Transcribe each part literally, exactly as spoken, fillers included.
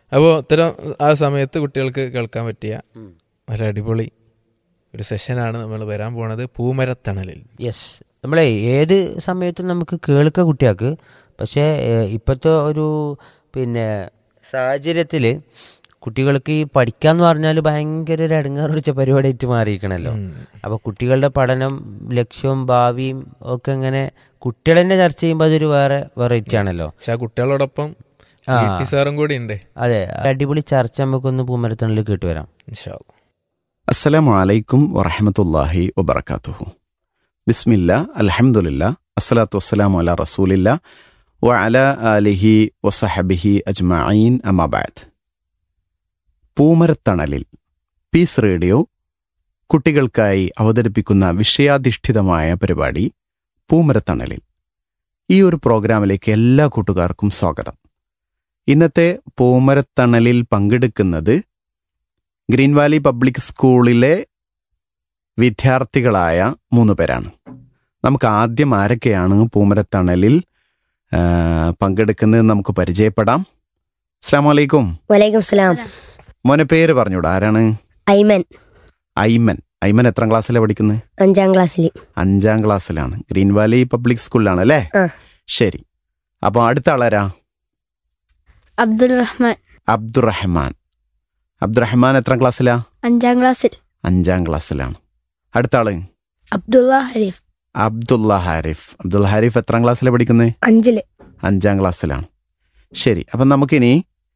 അപ്പോൾ ഇത്തരം ആ സമയത്ത് കുട്ടികൾക്ക് കേൾക്കാൻ പറ്റിയ നല്ല അടിപൊളി ഒരു സെഷനാണ് നമ്മൾ വരാൻ പോണത് പൂമരത്തണലിൽ. യെസ്, നമ്മളെ ഏത് സമയത്തും നമുക്ക് കേൾക്കുക കുട്ടികൾക്ക്. പക്ഷേ ഇപ്പോഴത്തെ ഒരു പിന്നെ സാഹചര്യത്തിൽ കുട്ടികൾക്ക് ഈ പഠിക്കാന്ന് പറഞ്ഞാൽ ഭയങ്കര ഒരു ഇടങ്ങേറ് പിടിച്ച പരിപാടിയായിട്ട് മാറിയിരിക്കണല്ലോ. അപ്പോൾ കുട്ടികളുടെ പഠനം, ലക്ഷ്യവും ഭാവിയും ഒക്കെ ഇങ്ങനെ കുട്ടികൾ തന്നെ ചർച്ച ചെയ്യുമ്പോൾ അതൊരു വേറെ വെറൈറ്റി ആണല്ലോ. പക്ഷെ ആ കുട്ടികളോടൊപ്പം സാറും കൂടി ഉണ്ട്. അതെ, അടിപൊളി ചർച്ച നമുക്കൊന്ന് പൂമരത്തണലിൽ കേട്ടുവരാം. ഇൻഷാ അല്ലാഹ്. അസ്സലാമു അലൈക്കും വറഹ്മത്തുള്ളാഹി വബറകാതുഹു. ബിസ്മില്ലാ, അൽഹംദുലില്ലാ, അസ്സലാത്തു വസ്സലാമു അലാ റസൂലില്ലാ വഅലാ ആലിഹി വസഹബിഹി അജ്മഈൻ, അമ്മാ ബഅദ്. പൂമരത്തണലിൽ പീസ് റേഡിയോ കുട്ടികൾക്കായി അവതരിപ്പിക്കുന്ന വിഷയാധിഷ്ഠിതമായ പരിപാടി പൂമരത്തണലിൽ. ഈ ഒരു പ്രോഗ്രാമിലേക്ക് എല്ലാ കൂട്ടുകാർക്കും സ്വാഗതം. ഇന്നത്തെ പൂമരത്തണലിൽ പങ്കെടുക്കുന്നത് ഗ്രീൻ വാലി പബ്ലിക് സ്കൂളിലെ വിദ്യാർത്ഥികളായ മൂന്ന് പേരാണ്. നമുക്ക് ആദ്യം ആരൊക്കെയാണ് പൂമരത്തണലിൽ പങ്കെടുക്കുന്നത് നമുക്ക് പരിചയപ്പെടാം. അസ്സലാമു അലൈക്കും. വലൈക്കും സലാം. മോനെ പേര് പറഞ്ഞൂടാ, ആരാണ്? ഐമൻ. ഐമൻ. ഐമൻ എത്രാം ക്ലാസ്സിലാണ് പഠിക്കുന്നത്? അഞ്ചാം ക്ലാസ്സിൽ. അഞ്ചാം ക്ലാസ്സിലാണ്. ഗ്രീൻ വാലി പബ്ലിക് സ്കൂളിലാണ് അല്ലേ? ശരി. അപ്പോൾ അടുത്ത ആളാരാ? അബ്ദുൽ റഹ്മാൻ. അബ്ദുറഹ്മാൻ. അബ്ദുറഹ്മാൻ എത്രാം ക്ലാസ്സിലാ? അഞ്ചാം ക്ലാസ്സിൽ. അഞ്ചാം ക്ലാസ്സിലാണ്. അടുത്ത ആള്? അബ്ദുള്ള ഹരീഫ്. അബ്ദുള്ള ഹാരിഫ്. അബ്ദുള്ള ഹാരിഫ് എത്രാം ക്ലാസ്സിലാണ് പഠിക്കുന്നത്? അഞ്ചില്. അഞ്ചാം ക്ലാസ്സിലാണ്. ശരി. അപ്പം നമുക്കിനി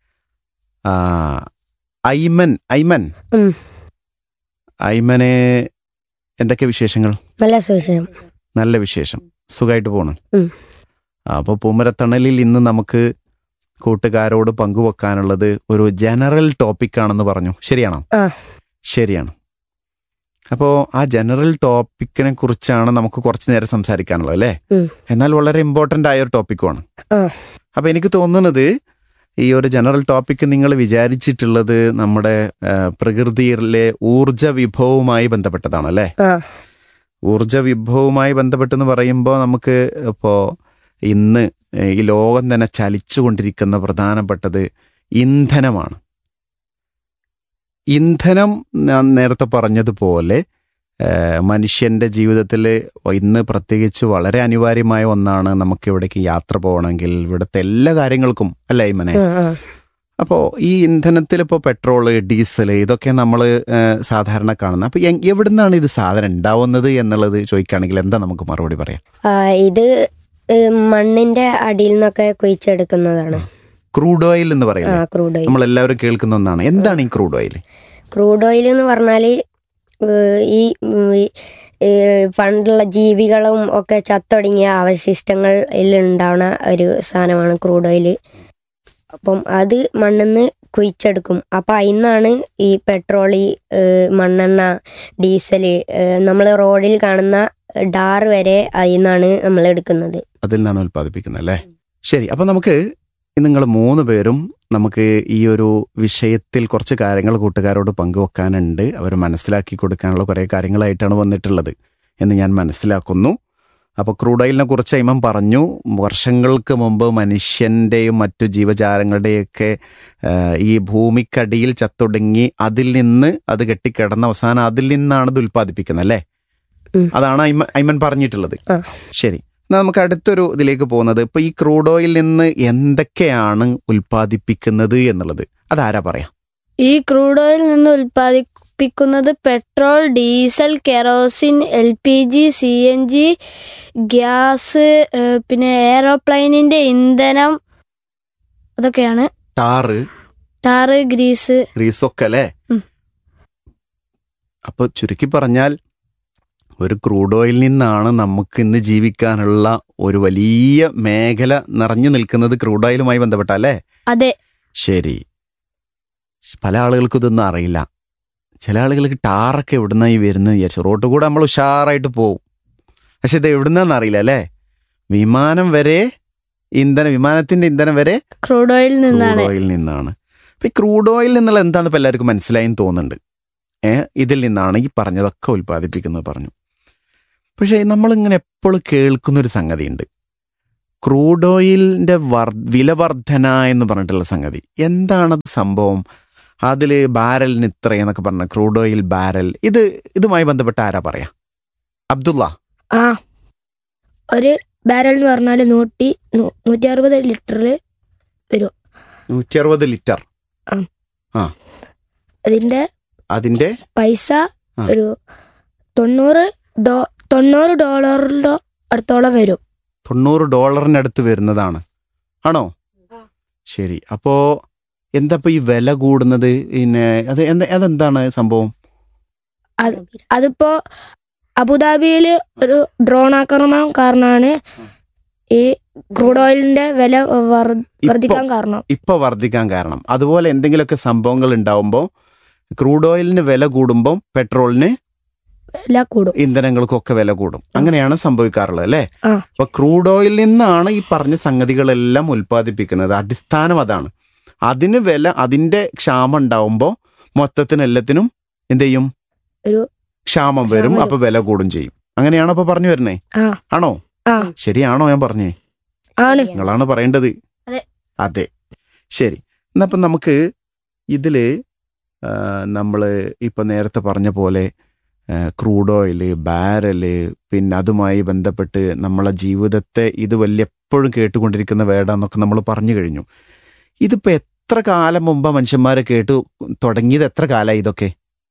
ഐമൻ. ഐമൻ ഐമന് എന്തൊക്കെ വിശേഷങ്ങൾ? നല്ല വിശേഷം. നല്ല വിശേഷം. സുഖമായിട്ട് പോണ്. അപ്പോൾ പൂമരത്തണലിൽ ഇന്ന് നമുക്ക് കൂട്ടുകാരോട് പങ്കുവെക്കാനുള്ളത് ഒരു ജനറൽ ടോപ്പിക്കാണെന്ന് പറഞ്ഞു. ശരിയാണോ? ശരിയാണ്. അപ്പോൾ ആ ജനറൽ ടോപ്പിക്കിനെ കുറിച്ചാണ് നമുക്ക് കുറച്ച് നേരം സംസാരിക്കാനുള്ളത് അല്ലേ? എന്നാൽ വളരെ ഇമ്പോർട്ടൻ്റ് ആയ ഒരു ടോപ്പിക്കുമാണ്. അപ്പോൾ എനിക്ക് തോന്നുന്നത് ഈ ഒരു ജനറൽ ടോപ്പിക്ക് നിങ്ങൾ വിചാരിച്ചിട്ടുള്ളത് നമ്മുടെ പ്രകൃതിയിലെ ഊർജ വിഭവവുമായി ബന്ധപ്പെട്ടതാണ് അല്ലേ? ഊർജ വിഭവവുമായി ബന്ധപ്പെട്ടെന്ന് പറയുമ്പോൾ നമുക്ക് ഇപ്പോൾ ഇന്ന് ഈ ലോകം തന്നെ ചലിച്ചുകൊണ്ടിരിക്കുന്ന പ്രധാനപ്പെട്ടത് ഇന്ധനമാണ്. ഇന്ധനം ഞാൻ നേരത്തെ പറഞ്ഞതുപോലെ മനുഷ്യൻ്റെ ജീവിതത്തിൽ ഇന്ന് പ്രത്യേകിച്ച് വളരെ അനിവാര്യമായ ഒന്നാണ്. നമുക്ക് ഇവിടേക്ക് യാത്ര പോകണമെങ്കിൽ ഇവിടുത്തെ എല്ലാ കാര്യങ്ങൾക്കും അല്ലേ ഇമനെ? അപ്പോൾ ഈ ഇന്ധനത്തിൽ ഇപ്പോൾ പെട്രോള്, ഡീസല് ഇതൊക്കെ നമ്മൾ സാധാരണ കാണുന്നത്. അപ്പോൾ എവിടെ നിന്നാണ് ഇത് സാധനം ഉണ്ടാവുന്നത് എന്നുള്ളത് ചോദിക്കുകയാണെങ്കിൽ എന്താ നമുക്ക് മറുപടി പറയാം? ഇത് മണ്ണിന്റെ അടിയിൽ നിന്നൊക്കെ കുഴിച്ചെടുക്കുന്നതാണ്. ക്രൂഡ് ഓയിൽ എന്ന് പറയുന്നത് നമ്മൾ എല്ലാവരും കേൾക്കുന്ന ഒന്നാണ്. എന്താണ് ഈ ക്രൂഡ് ഓയിൽ? ക്രൂഡ് ഓയിൽ എന്ന് പറഞ്ഞാൽ ഈ പണ്ടുള്ള ജീവികളും ഒക്കെ ചത്തൊടുങ്ങിയ അവശിഷ്ടങ്ങളിൽ ഉണ്ടാവുന്ന ഒരു സാധനമാണ് ക്രൂഡ് ഓയിൽ. അപ്പം അത് മണ്ണിൽ നിന്ന് കുഴിച്ചെടുക്കും. അപ്പം അതിന്നാണ് ഈ പെട്രോൾ, മണ്ണെണ്ണ, ഡീസല്, നമ്മൾ റോഡിൽ കാണുന്ന ഡാർ വരെ അതിന്നാണ് നമ്മൾ എടുക്കുന്നത്. അതിൽ നിന്നാണ് ഉൽപ്പാദിപ്പിക്കുന്നത് അല്ലേ? ശരി. അപ്പം നമുക്ക് നിങ്ങൾ മൂന്ന് പേരും നമുക്ക് ഈ ഒരു വിഷയത്തിൽ കുറച്ച് കാര്യങ്ങൾ കൂട്ടുകാരോട് പങ്കുവെക്കാനുണ്ട്. അവർ മനസ്സിലാക്കി കൊടുക്കാനുള്ള കുറേ കാര്യങ്ങളായിട്ടാണ് വന്നിട്ടുള്ളത് എന്ന് ഞാൻ മനസ്സിലാക്കുന്നു. അപ്പോൾ ക്രൂഡ് ഓയിലിനെ കുറിച്ച് ഇമാം പറഞ്ഞു. വർഷങ്ങൾക്ക് മുമ്പ് മനുഷ്യൻ്റെയും മറ്റു ജീവജാലങ്ങളുടെയൊക്കെ ഈ ഭൂമിക്കടിയിൽ ചത്തൊടുങ്ങി അതിൽ നിന്ന് അത് കെട്ടിക്കിടന്ന അവസാനം അതിൽ നിന്നാണ് ഇത് ഉൽപ്പാദിപ്പിക്കുന്നത് അല്ലേ? അതാണ് ഐമൻ ഐമൻ പറഞ്ഞിട്ടുള്ളത്. ശരി. നമുക്ക് അടുത്തൊരു ഇതിലേക്ക് പോകുന്നത്, ഇപ്പൊ ഈ ക്രൂഡ് ഓയിൽ നിന്ന് എന്തൊക്കെയാണ് ഉൽപ്പാദിപ്പിക്കുന്നത് എന്നുള്ളത് അതാരാ പറയാ? ഈ ക്രൂഡ് ഓയിൽ നിന്ന് ഉൽപ്പാദിപ്പിക്കുന്നത് petrol, diesel, kerosene, L P G, C N G, gas, പിന്നെ എയറോപ്ലെയിനിന്റെ ഇന്ധനം, അതൊക്കെയാണ്. ടാറ് ടാറ് ഗ്രീസ് ഗ്രീസൊക്കെ അല്ലേ? അപ്പൊ ചുരുക്കി പറഞ്ഞാൽ ഒരു ക്രൂഡ് ഓയിൽ നിന്നാണ് നമുക്ക് ഇന്ന് ജീവിക്കാനുള്ള ഒരു വലിയ മേഖല നിറഞ്ഞു നിൽക്കുന്നത്. ക്രൂഡ് ഓയിലുമായി ബന്ധപ്പെട്ടല്ലേ? അതെ. ശരി. പല ആളുകൾക്കും ഇതൊന്നും അറിയില്ല. ചില ആളുകൾക്ക് ടാറൊക്കെ എവിടുന്നായി വരുന്നത് വിചാരിച്ചു റോഡ് കൂടെ നമ്മൾ ഉഷാറായിട്ട് പോവും. പക്ഷെ ഇത് എവിടുന്നാന്ന് അറിയില്ല അല്ലേ? വിമാനം വരെ ഇന്ധനം, വിമാനത്തിന്റെ ഇന്ധനം വരെ ക്രൂഡ് ഓയിൽ നിന്നാണ്. ക്രൂഡ് ഓയിൽ നിന്നാണ്. അപ്പൊ ഈ ക്രൂഡ് ഓയിൽ നിന്നുള്ള എന്താന്ന് ഇപ്പൊ എല്ലാവർക്കും മനസ്സിലായെന്ന് തോന്നുന്നുണ്ട്. ഏഹ് ഇതിൽ നിന്നാണ് ഈ പറഞ്ഞതൊക്കെ ഉൽപ്പാദിപ്പിക്കുന്നത് പറഞ്ഞു. പക്ഷേ നമ്മളിങ്ങനെ എപ്പോഴും കേൾക്കുന്നൊരു സംഗതിയുണ്ട്. ക്രൂഡ് ഓയിലിന്റെ വർ വില വർധന എന്ന് പറഞ്ഞിട്ടുള്ള സംഗതി എന്താണത് സംഭവം? അതിൽ ബാരലിന് ഇത്രയെന്നൊക്കെ പറഞ്ഞ ക്രൂഡ് ഓയിൽ ബാരൽ, ഇത് ഇതുമായി ബന്ധപ്പെട്ട് ആരാ പറയാ? അബ്ദുള്ള. ആ ഒരു ബാരൽ എന്ന് പറഞ്ഞാൽ നൂറ്റി നൂറ്റി അറുപത് ലിറ്ററിൽ വരും. നൂറ്റി അറുപത് ലിറ്റർ. ആ അതിന്റെ അതിന്റെ പൈസ ഒരു തൊണ്ണൂറ് ഡോ തൊണ്ണൂറ് ഡോളറിന്റെ അടുത്തോളം വരും. തൊണ്ണൂറ് ഡോളറിനടുത്ത് വരുന്നതാണ് ആണോ? ശരി. അപ്പോ എന്താ ഇപ്പൊ ഈ വില കൂടുന്നത്? പിന്നെ അത് എന്താ അതെന്താണ് സംഭവം? അതിപ്പോ അബുദാബിയിൽ ഒരു ഡ്രോൺ ആക്രമണം കാരണമാണ് ഈ ക്രൂഡ് ഓയിലിന്റെ വില വർദ്ധിക്കാൻ കാരണം. ഇപ്പൊ വർദ്ധിക്കാൻ കാരണം അതുപോലെ എന്തെങ്കിലുമൊക്കെ സംഭവങ്ങൾ ഉണ്ടാവുമ്പോൾ ക്രൂഡ് ഓയിലിന് വില കൂടുമ്പോൾ പെട്രോളിന് വില കൂടും, ഇന്ധനങ്ങൾക്കൊക്കെ വില കൂടും. അങ്ങനെയാണ് സംഭവിക്കാറുള്ളത് അല്ലേ? അപ്പൊ ക്രൂഡ് ഓയിലിൽ നിന്നാണ് ഈ പറഞ്ഞ സംഗതികളെല്ലാം ഉൽപ്പാദിപ്പിക്കുന്നത്. അടിസ്ഥാനം അതാണ്. അതിന് വില, അതിന്റെ ക്ഷാമം ഉണ്ടാവുമ്പോൾ മൊത്തത്തിന് എല്ലാത്തിനും എന്ത് ചെയ്യും? ഒരു ക്ഷാമം വരും. അപ്പൊ വില കൂടും ചെയ്യും. അങ്ങനെയാണോ അപ്പൊ പറഞ്ഞു വരുന്നേ? ആണോ? ശരിയാണോ ഞാൻ പറഞ്ഞേ? നിങ്ങളാണ് പറയേണ്ടത്. അതെ, ശരി. എന്നപ്പം നമുക്ക് ഇതില് നമ്മള് ഇപ്പൊ നേരത്തെ പറഞ്ഞ പോലെ ക്രൂഡ് ഓയില്, ബാരല്, പിന്നെ അതുമായി ബന്ധപ്പെട്ട് നമ്മളെ ജീവിതത്തെ ഇത് വലിയ എപ്പോഴും കേട്ടുകൊണ്ടിരിക്കുന്ന വേടാന്നൊക്കെ നമ്മൾ പറഞ്ഞു കഴിഞ്ഞു. ഇതിപ്പോ എത്ര കാലം മുമ്പാ മനുഷ്യന്മാരെ കേട്ടു തുടങ്ങിയത്? എത്ര കാലമായി ഇതൊക്കെ?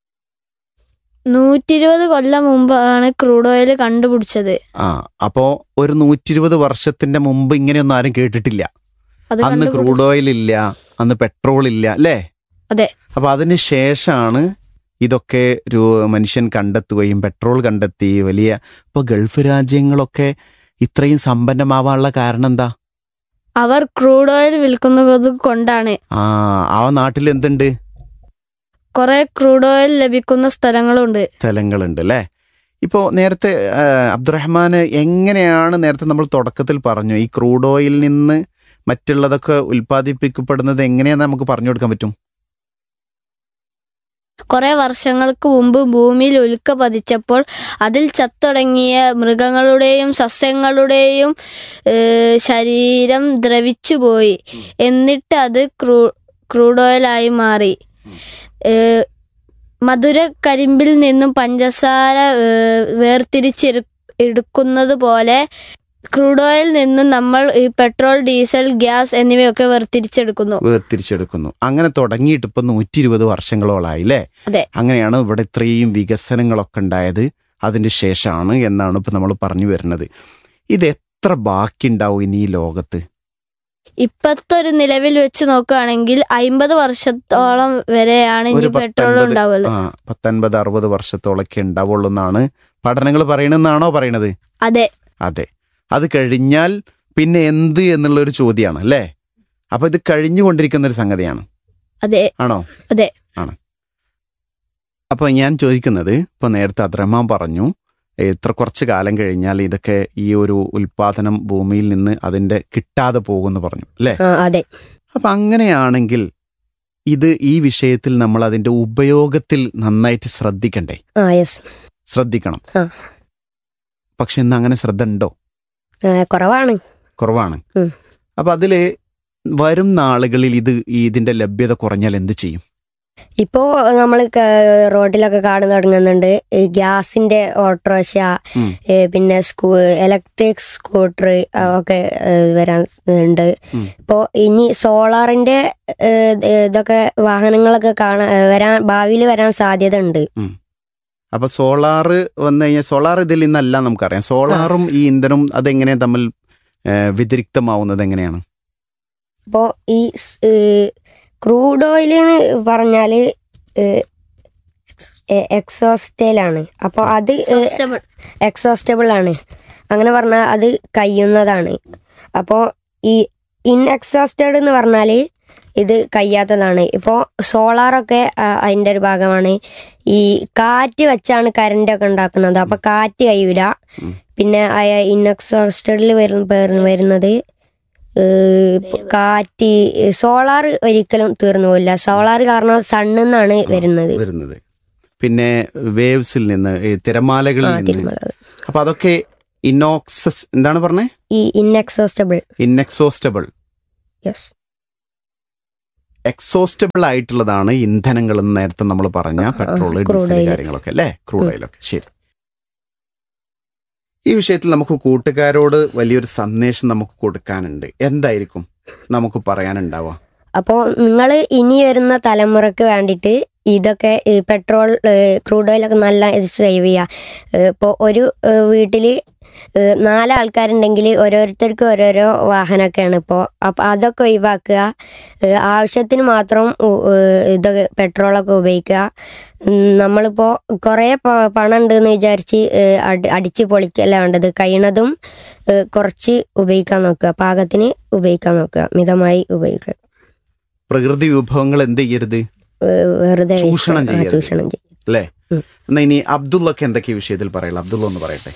നൂറ്റി ഇരുപത് കൊല്ലം മുമ്പാണ് ക്രൂഡ് ഓയിൽ കണ്ടുപിടിച്ചത്. ആ അപ്പോ ഒരു നൂറ്റി ഇരുപത് വർഷത്തിന്റെ മുമ്പ് ഇങ്ങനെയൊന്നും ആരും കേട്ടിട്ടില്ല. അന്ന് ക്രൂഡ് ഓയിൽ ഇല്ല, അന്ന് പെട്രോൾ ഇല്ല അല്ലേ? അതെ. അപ്പൊ അതിന് ശേഷമാണ് ഇതൊക്കെ ഒരു മനുഷ്യൻ കണ്ടെത്തുകയും പെട്രോൾ കണ്ടെത്തി വലിയ. ഇപ്പൊ ഗൾഫ് രാജ്യങ്ങളൊക്കെ ഇത്രയും സമ്പന്നമാവാനുള്ള കാരണം എന്താ? അവർ ക്രൂഡ് ഓയിൽ വിൽക്കുന്നത് കൊണ്ടാണ്. ആ ആ നാട്ടിൽ എന്തുണ്ട്? കുറെ ക്രൂഡ് ഓയിൽ ലഭിക്കുന്ന സ്ഥലങ്ങളുണ്ട് സ്ഥലങ്ങളുണ്ട് അല്ലേ? ഇപ്പോ നേരത്തെ അബ്ദുറഹ്മാന് എങ്ങനെയാണ്, നേരത്തെ നമ്മൾ തുടക്കത്തിൽ പറഞ്ഞു, ഈ ക്രൂഡ് ഓയിലിൽ നിന്ന് മറ്റുള്ളതൊക്കെ ഉൽപ്പാദിപ്പിക്കപ്പെടുന്നത് എങ്ങനെയാന്ന് നമുക്ക് പറഞ്ഞു കൊടുക്കാൻ പറ്റും? കുറെ വർഷങ്ങൾക്ക് മുമ്പ് ഭൂമിയിൽ ഉൽക്ക പതിച്ചപ്പോൾ അതിൽ ചത്തൊടങ്ങിയ മൃഗങ്ങളുടെയും സസ്യങ്ങളുടെയും ശരീരം ദ്രവിച്ചുപോയി. എന്നിട്ട് അത് ക്രൂ ക്രൂഡ് ഓയിലായി മാറി. മധുര കരിമ്പിൽ നിന്നും പഞ്ചസാര വേർതിരിച്ചെടു എടുക്കുന്നത് പോലെ ക്രൂഡ് ഓയിൽ നിന്നും നമ്മൾ ഈ പെട്രോൾ, ഡീസൽ, ഗ്യാസ് എന്നിവയൊക്കെ വേർതിരിച്ചെടുക്കുന്നു വേർതിരിച്ചെടുക്കുന്നു അങ്ങനെ തുടങ്ങിയിട്ട് ഇപ്പൊ നൂറ്റി ഇരുപത് വർഷങ്ങളോളായി അല്ലേ? അതെ. അങ്ങനെയാണ് ഇവിടെ ഇത്രയും വികസനങ്ങളൊക്കെ ഉണ്ടായത് അതിന്റെ ശേഷമാണ് എന്നാണ് ഇപ്പൊ നമ്മൾ പറഞ്ഞു വരുന്നത്. ഇത് എത്ര ബാക്കി ഉണ്ടാവും ഇനി ഈ ലോകത്ത്? ഇപ്പത്തെ ഒരു നിലവിൽ വെച്ച് നോക്കുകയാണെങ്കിൽ അമ്പത് വർഷത്തോളം വരെയാണ് ഇനി പെട്രോൾ ഉണ്ടാവുള്ളൂ. പത്തൊൻപത് അറുപത് വർഷത്തോളൊക്കെ ഉണ്ടാവുള്ളൂ എന്നാണ് പഠനങ്ങൾ പറയണെന്നാണോ പറയണത്? അതെ അതെ. അത് കഴിഞ്ഞാൽ പിന്നെ എന്ത് എന്നുള്ളൊരു ചോദ്യമാണ് അല്ലേ? അപ്പൊ ഇത് കഴിഞ്ഞുകൊണ്ടിരിക്കുന്ന ഒരു സംഗതിയാണ്. അതെ. ആണോ? അതെ ആണ്. അപ്പൊ ഞാൻ ചോദിക്കുന്നത്, ഇപ്പൊ നേരത്തെ അബ്ദുറഹ്മാൻ പറഞ്ഞു ഇത്ര കുറച്ച് കാലം കഴിഞ്ഞാൽ ഇതൊക്കെ ഈ ഒരു ഉൽപാദനം ഭൂമിയിൽ നിന്ന് അതിന്റെ കിട്ടാതെ പോകുമെന്ന് പറഞ്ഞു അല്ലേ? അതെ. അപ്പൊ അങ്ങനെയാണെങ്കിൽ ഇത് ഈ വിഷയത്തിൽ നമ്മൾ അതിന്റെ ഉപയോഗത്തിൽ നന്നായിട്ട് ശ്രദ്ധിക്കണ്ടേ? ശ്രദ്ധിക്കണം. പക്ഷെ ഇന്ന് അങ്ങനെ ശ്രദ്ധ ഉണ്ടോ? കുറവാണ്. കുറവാണ്. അപ്പൊ അതില് വരും നാളുകളിൽ ഇത് ഇതിന്റെ ലഭ്യത കുറഞ്ഞാൽ എന്ത് ചെയ്യും? ഇപ്പോ നമ്മൾ റോഡിലൊക്കെ കാണാൻ തുടങ്ങുന്നുണ്ട് ഗ്യാസിന്റെ ഓട്ടോറിക്ഷ, പിന്നെ സ്കൂ ഇലക്ട്രിക് സ്കൂട്ടർ ഒക്കെ വരാൻ ഉണ്ട്. ഇപ്പോ ഇനി സോളാറിന്റെ ഇതൊക്കെ വാഹനങ്ങളൊക്കെ കാണാൻ വരാൻ ഭാവിയിൽ വരാൻ സാധ്യത ഉണ്ട്. അപ്പൊ സോളാർ വന്നു കഴിഞ്ഞാൽ, സോളാർ ഇതിൽ നിന്നല്ല നമുക്കറിയാം. സോളാറും ഈ ഇന്ധനവും അതെങ്ങനെയാണ് തമ്മിൽ വ്യതിരിക്തമാവുന്നത് എങ്ങനെയാണ്? ഇപ്പോ ഈ ക്രൂഡ് ഓയിൽ എന്ന് പറഞ്ഞാല് എക്സോസ്റ്റൈലാണ്. അപ്പോൾ അത് എക്സോസ്റ്റബിൾ ആണ്. അങ്ങനെ പറഞ്ഞാൽ അത് കഴിയുന്നതാണ്. അപ്പോൾ ഈ ഇൻഎക്സോസ്റ്റഡ് എന്ന് പറഞ്ഞാൽ ഇത് കഴിയാത്തതാണ്. ഇപ്പോൾ സോളാറൊക്കെ അതിൻ്റെ ഒരു ഭാഗമാണ്. ഈ കാറ്റ് വെച്ചാണ് കറണ്ടൊക്കെ ഉണ്ടാക്കുന്നത്. അപ്പോൾ കാറ്റ് കഴിയൂല. പിന്നെ ഇൻഎക്സോസ്റ്റഡിൽ വരുന്ന വരുന്നത് കാറ്റ്, സോളാർ ഒരിക്കലും തീർന്നു പോയില്ല. സോളാർ കാരണം സണ്ണിൽ നിന്നാണ് വരുന്നത് വരുന്നത് പിന്നെ വേവ്സിൽ നിന്ന്, തിരമാലകളിൽ നിന്ന്. അപ്പൊ അതൊക്കെ ഇന്നോക്സസ് എന്താണ് പറഞ്ഞേ? ഈ ഇൻഎക്സോസ്റ്റബിൾ. ഇൻഎക്സോസ്റ്റബിൾ. യെസ്. എക്സോസ്റ്റബിൾ ആയിട്ടുള്ളതാണ് ഇന്ധനങ്ങൾ എന്ന് നേരത്തെ നമ്മൾ പറഞ്ഞ പെട്രോൾ, ഡീസൽ കാര്യങ്ങളൊക്കെ അല്ലേ, ക്രൂഡ് ഓയിലൊക്കെ. ശരി, ഈ വിഷയത്തിൽ നമുക്ക് കൂട്ടുകാരോട് വലിയൊരു സന്ദേശം നമുക്ക് കൊടുക്കാനുണ്ട്. എന്തായിരിക്കും നമുക്ക് പറയാനുണ്ടാവുക? അപ്പോൾ നിങ്ങൾ ഇനി വരുന്ന തലമുറക്ക് വേണ്ടിയിട്ട് ഇതൊക്കെ പെട്രോൾ, ക്രൂഡ് ഓയിലൊക്കെ നല്ല സേവ് ചെയ്യുക. ഇപ്പോൾ ഒരു വീട്ടിൽ നാലാൾക്കാരുണ്ടെങ്കിൽ ഓരോരുത്തർക്കും ഓരോരോ വാഹനമൊക്കെയാണ് ഇപ്പോൾ. അപ്പോൾ അതൊക്കെ ഒഴിവാക്കുക. ആവശ്യത്തിന് മാത്രം ഇതൊക്കെ പെട്രോളൊക്കെ ഉപയോഗിക്കുക. നമ്മളിപ്പോൾ കുറേ പണം ഉണ്ടെന്ന് വിചാരിച്ച് അടിച്ച് പൊളിക്കല്ല വേണ്ടത്. കഴിയണതും കുറച്ച് ഉപയോഗിക്കാൻ നോക്കുക, പാകത്തിന് ഉപയോഗിക്കാൻ നോക്കുക, മിതമായി ഉപയോഗിക്കുക. പ്രകൃതി വിഭവങ്ങൾ എന്ത് ചെയ്യരുത്? വെറുതെ ചൂഷണം ചെയ്യരുത് ചൂഷണം ചെയ്യും അല്ലേ? എന്നാ ഇനി അബ്ദുള്ളക്ക് എന്തൊക്കെ വിഷയത്തിൽ പറയല? അബ്ദുള്ള ഒന്ന് പറയട്ടെ.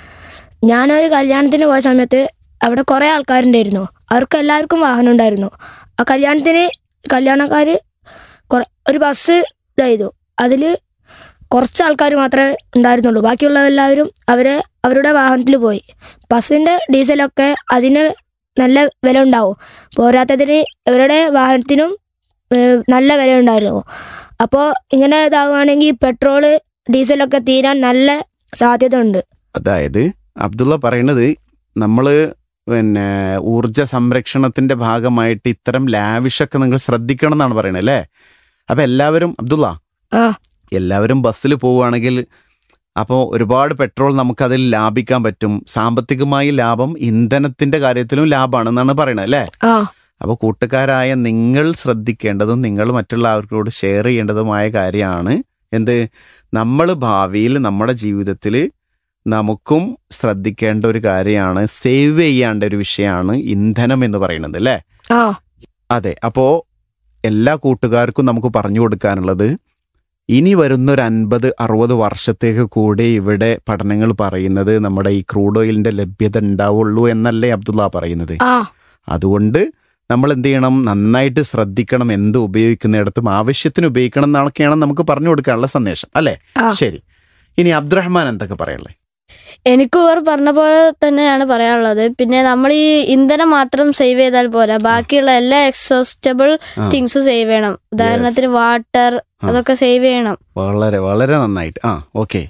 ഞാനൊരു കല്യാണത്തിന് പോയ സമയത്ത് അവിടെ കുറേ ആൾക്കാരുണ്ടായിരുന്നു. അവർക്ക് എല്ലാവർക്കും വാഹനം ഉണ്ടായിരുന്നു. ആ കല്യാണത്തിന് കല്യാണക്കാർ കുറേ ഒരു ബസ് ഇതായിരുന്നു. അതിൽ കുറച്ച് ആൾക്കാർ മാത്രമേ ഉണ്ടായിരുന്നുള്ളൂ. ബാക്കിയുള്ള എല്ലാവരും അവരെ അവരുടെ വാഹനത്തിൽ പോയി. ബസ്സിൻ്റെ ഡീസലൊക്കെ അതിന് നല്ല വില ഉണ്ടാവും. പോരാത്തതിന് ഇവരുടെ വാഹനത്തിനും നല്ല വില ഉണ്ടായിരുന്നു. അപ്പോൾ ഇങ്ങനെ ഇതാവുകയാണെങ്കിൽ പെട്രോള് ഡീസലൊക്കെ തീരാൻ നല്ല സാധ്യത ഉണ്ട്. അതായത് അബ്ദുള്ള പറയണത് നമ്മൾ പിന്നെ ഊർജ സംരക്ഷണത്തിന്റെ ഭാഗമായിട്ട് ഇത്തരം ലാവിഷൊക്കെ നിങ്ങൾ ശ്രദ്ധിക്കണം എന്നാണ് പറയണത് അല്ലേ? അപ്പം എല്ലാവരും അബ്ദുള്ള ആ എല്ലാവരും ബസ്സിൽ പോവുകയാണെങ്കിൽ അപ്പോൾ ഒരുപാട് പെട്രോൾ നമുക്കതിൽ ലാഭിക്കാൻ പറ്റും. സാമ്പത്തികമായി ലാഭം, ഇന്ധനത്തിന്റെ കാര്യത്തിലും ലാഭമാണെന്നാണ് പറയണത് അല്ലേ? ആ അപ്പോൾ കൂട്ടുകാരായ നിങ്ങൾ ശ്രദ്ധിക്കേണ്ടതും നിങ്ങൾ മറ്റുള്ളവർക്കോട് ഷെയർ ചെയ്യേണ്ടതുമായ കാര്യമാണ് എന്ത്? നമ്മൾ ഭാവിയിൽ നമ്മുടെ ജീവിതത്തിൽ നമുക്കും ശ്രദ്ധിക്കേണ്ട ഒരു കാര്യമാണ്, സേവ് ചെയ്യേണ്ട ഒരു വിഷയമാണ് ഇന്ധനം എന്ന് പറയുന്നത് അല്ലേ? ആ അതെ. അപ്പോൾ എല്ലാ കൂട്ടുകാർക്കും നമുക്ക് പറഞ്ഞു കൊടുക്കാനുള്ളത്, ഇനി വരുന്നൊരു അൻപത് അറുപത് വർഷത്തേക്ക് കൂടി ഇവിടെ പഠനങ്ങൾ പറയുന്നത് നമ്മുടെ ഈ ക്രൂഡ് ഓയിലിന്റെ ലഭ്യത ഉണ്ടാവുള്ളൂ എന്നല്ലേ അബ്ദുള്ള പറയുന്നത്? ആ അതുകൊണ്ട് നമ്മൾ എന്ത് ചെയ്യണം? നന്നായിട്ട് ശ്രദ്ധിക്കണം. എന്ത് ഉപയോഗിക്കുന്നിടത്തും ആവശ്യത്തിന് ഉപയോഗിക്കണം എന്നൊക്കെയാണ് നമുക്ക് പറഞ്ഞു കൊടുക്കാനുള്ള സന്ദേശം അല്ലേ? ശരി, ഇനി അബ്ദുറഹ്മാൻ എന്തൊക്കെ പറയാനുള്ളത്? എനിക്ക് ഇവർ പറഞ്ഞ പോലെ തന്നെയാണ് പറയാനുള്ളത്. പിന്നെ നമ്മൾ ഈ ഇന്ധനം മാത്രം സേവ് ചെയ്താൽ പോരാ, ബാക്കിയുള്ള എല്ലാ എക്സോസ്റ്റബിൾ തിങ്സും സേവ് ചെയ്യണം. ഉദാഹരണത്തിന് വാട്ടർ, അതൊക്കെ സേവ് ചെയ്യണം. വളരെ വളരെ നന്നായിട്ട്. ആ ഓക്കെ.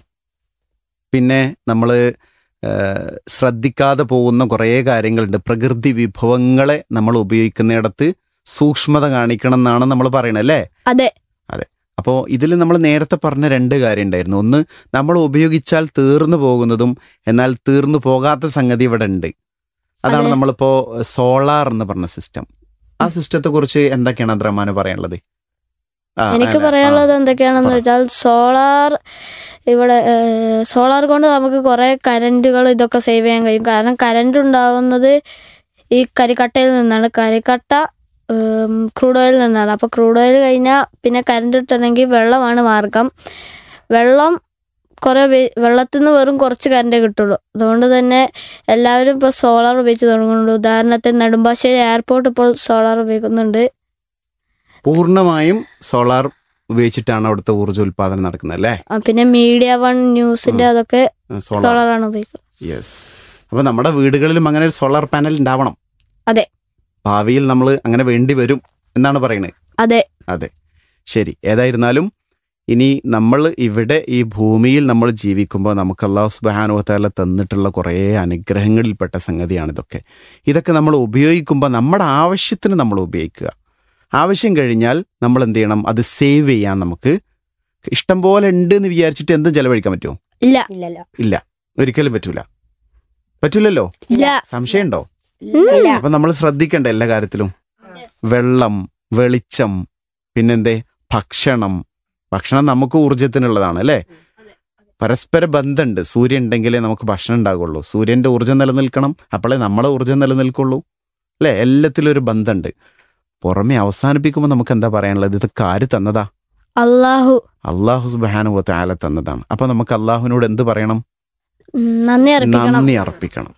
പിന്നെ നമ്മൾ ശ്രദ്ധിക്കാതെ പോകുന്ന കുറേ കാര്യങ്ങളുണ്ട്. പ്രകൃതി വിഭവങ്ങളെ നമ്മൾ ഉപയോഗിക്കുന്നിടത്ത് സൂക്ഷ്മത കാണിക്കണം എന്നാണ് നമ്മൾ പറയണത് അല്ലേ? അതെ അതെ. അപ്പോൾ ഇതിൽ നമ്മൾ നേരത്തെ പറഞ്ഞ രണ്ട് കാര്യം ഉണ്ടായിരുന്നു. ഒന്ന്, നമ്മൾ ഉപയോഗിച്ചാൽ തീർന്നു പോകുന്നതും എന്നാൽ തീർന്നു പോകാത്ത സംഗതി ഇവിടെ ഉണ്ട്. അതാണ് നമ്മളിപ്പോൾ സോളാർ എന്ന് പറഞ്ഞ സിസ്റ്റം. ആ സിസ്റ്റത്തെ കുറിച്ച് എന്തൊക്കെയാണ് അബ്ദുറഹ്മാന് പറയാനുള്ളത്? എനിക്ക് പറയാനുള്ളത് എന്തൊക്കെയാണെന്ന് വെച്ചാൽ, സോളാർ ഇവിടെ സോളാർ കൊണ്ട് നമുക്ക് കുറേ കറണ്ടുകൾ ഇതൊക്കെ സേവ് ചെയ്യാൻ കഴിയും. കാരണം കറണ്ട് ഉണ്ടാവുന്നത് ഈ കരിക്കട്ടയിൽ നിന്നാണ്. കരിക്കട്ട ക്രൂഡ് ഓയിൽ നിന്നാണ്. അപ്പോൾ ക്രൂഡ് ഓയിൽ കഴിഞ്ഞാൽ പിന്നെ കറണ്ട് കിട്ടണമെങ്കിൽ വെള്ളമാണ് മാർഗം. വെള്ളം കുറേ വെള്ളത്തിൽ നിന്ന് വെറും കുറച്ച് കറണ്ടേ കിട്ടുള്ളൂ. അതുകൊണ്ട് തന്നെ എല്ലാവരും ഇപ്പോൾ സോളാർ ഉപയോഗിച്ച് തുടങ്ങുന്നുണ്ട്. ഉദാഹരണത്തിന് നെടുമ്പാശ്ശേരി എയർപോർട്ട് ഇപ്പോൾ സോളാർ ഉപയോഗിക്കുന്നുണ്ട്. പൂർണ്ണമായും സോളാർ ഉപയോഗിച്ചിട്ടാണ് അവിടുത്തെ ഊർജ്ജ ഉൽപാദനം നടക്കുന്നത് അല്ലേ? പിന്നെ മീഡിയ വൺ ന്യൂസിന്റെ അതൊക്കെ സോളാറാണ് ഉപയോഗിക്കുന്നത്. യെസ്. അപ്പോൾ നമ്മുടെ വീടുകളിലും അങ്ങനെ ഒരു സോളാർ പാനൽ ഉണ്ടാവണം. അതെ. ഭാവിയിൽ നമ്മൾ അങ്ങനെ വേണ്ടി വരും എന്നാണ് പറയുന്നത്. അതെ അതെ. ശരി, ഏതായിരുന്നാലും ഇനി നമ്മൾ ഇവിടെ ഈ ഭൂമിയിൽ നമ്മൾ ജീവിക്കുമ്പോൾ നമുക്ക് അല്ലാഹു സുബ്ഹാനഹു വ തആല തന്നിട്ടുള്ള കുറേ അനുഗ്രഹങ്ങളിൽപ്പെട്ട സംഗതിയാണ് ഇതൊക്കെ. ഇതൊക്കെ നമ്മൾ ഉപയോഗിക്കുമ്പോൾ നമ്മുടെ ആവശ്യത്തിന് നമ്മൾ ഉപയോഗിക്കുക. ആവശ്യം കഴിഞ്ഞാൽ നമ്മൾ എന്ത് ചെയ്യണം? അത് സേവ് ചെയ്യാൻ നമുക്ക് ഇഷ്ടം പോലെ ഉണ്ട് എന്ന് വിചാരിച്ചിട്ട് എന്തും ചെലവഴിക്കാൻ പറ്റുമോ? ഇല്ല ഇല്ല, ഒരിക്കലും പറ്റൂല. പറ്റൂലല്ലോ? സംശയമുണ്ടോ? അപ്പൊ നമ്മൾ ശ്രദ്ധിക്കണ്ട എല്ലാ കാര്യത്തിലും. വെള്ളം, വെളിച്ചം, പിന്നെന്തേ ഭക്ഷണം. ഭക്ഷണം നമുക്ക് ഊർജത്തിനുള്ളതാണ് അല്ലേ? പരസ്പര ബന്ധമുണ്ട്. സൂര്യൻ ഉണ്ടെങ്കിലേ നമുക്ക് ഭക്ഷണം ഉണ്ടാകുള്ളൂ. സൂര്യന്റെ ഊർജ്ജം നിലനിൽക്കണം, അപ്പോഴേ നമ്മുടെ ഊർജ്ജം നിലനിൽക്കുള്ളൂ അല്ലേ? എല്ലാത്തിലും ഒരു ബന്ധമുണ്ട്. പുറമെ അവസാനിപ്പിക്കുമ്പോൾ നമുക്ക് എന്താ പറയാനുള്ളത്? ഇതൊക്കെ ആര് തന്നതാ? അല്ലാഹു. അല്ലാഹു സുബ്ഹാനഹു വ തആല തന്നതാണ്. അപ്പൊ നമുക്ക് അല്ലാഹുവിനോട് എന്ത് പറയണം? നന്ദി അർപ്പിക്കണം. നന്ദി അർപ്പിക്കണം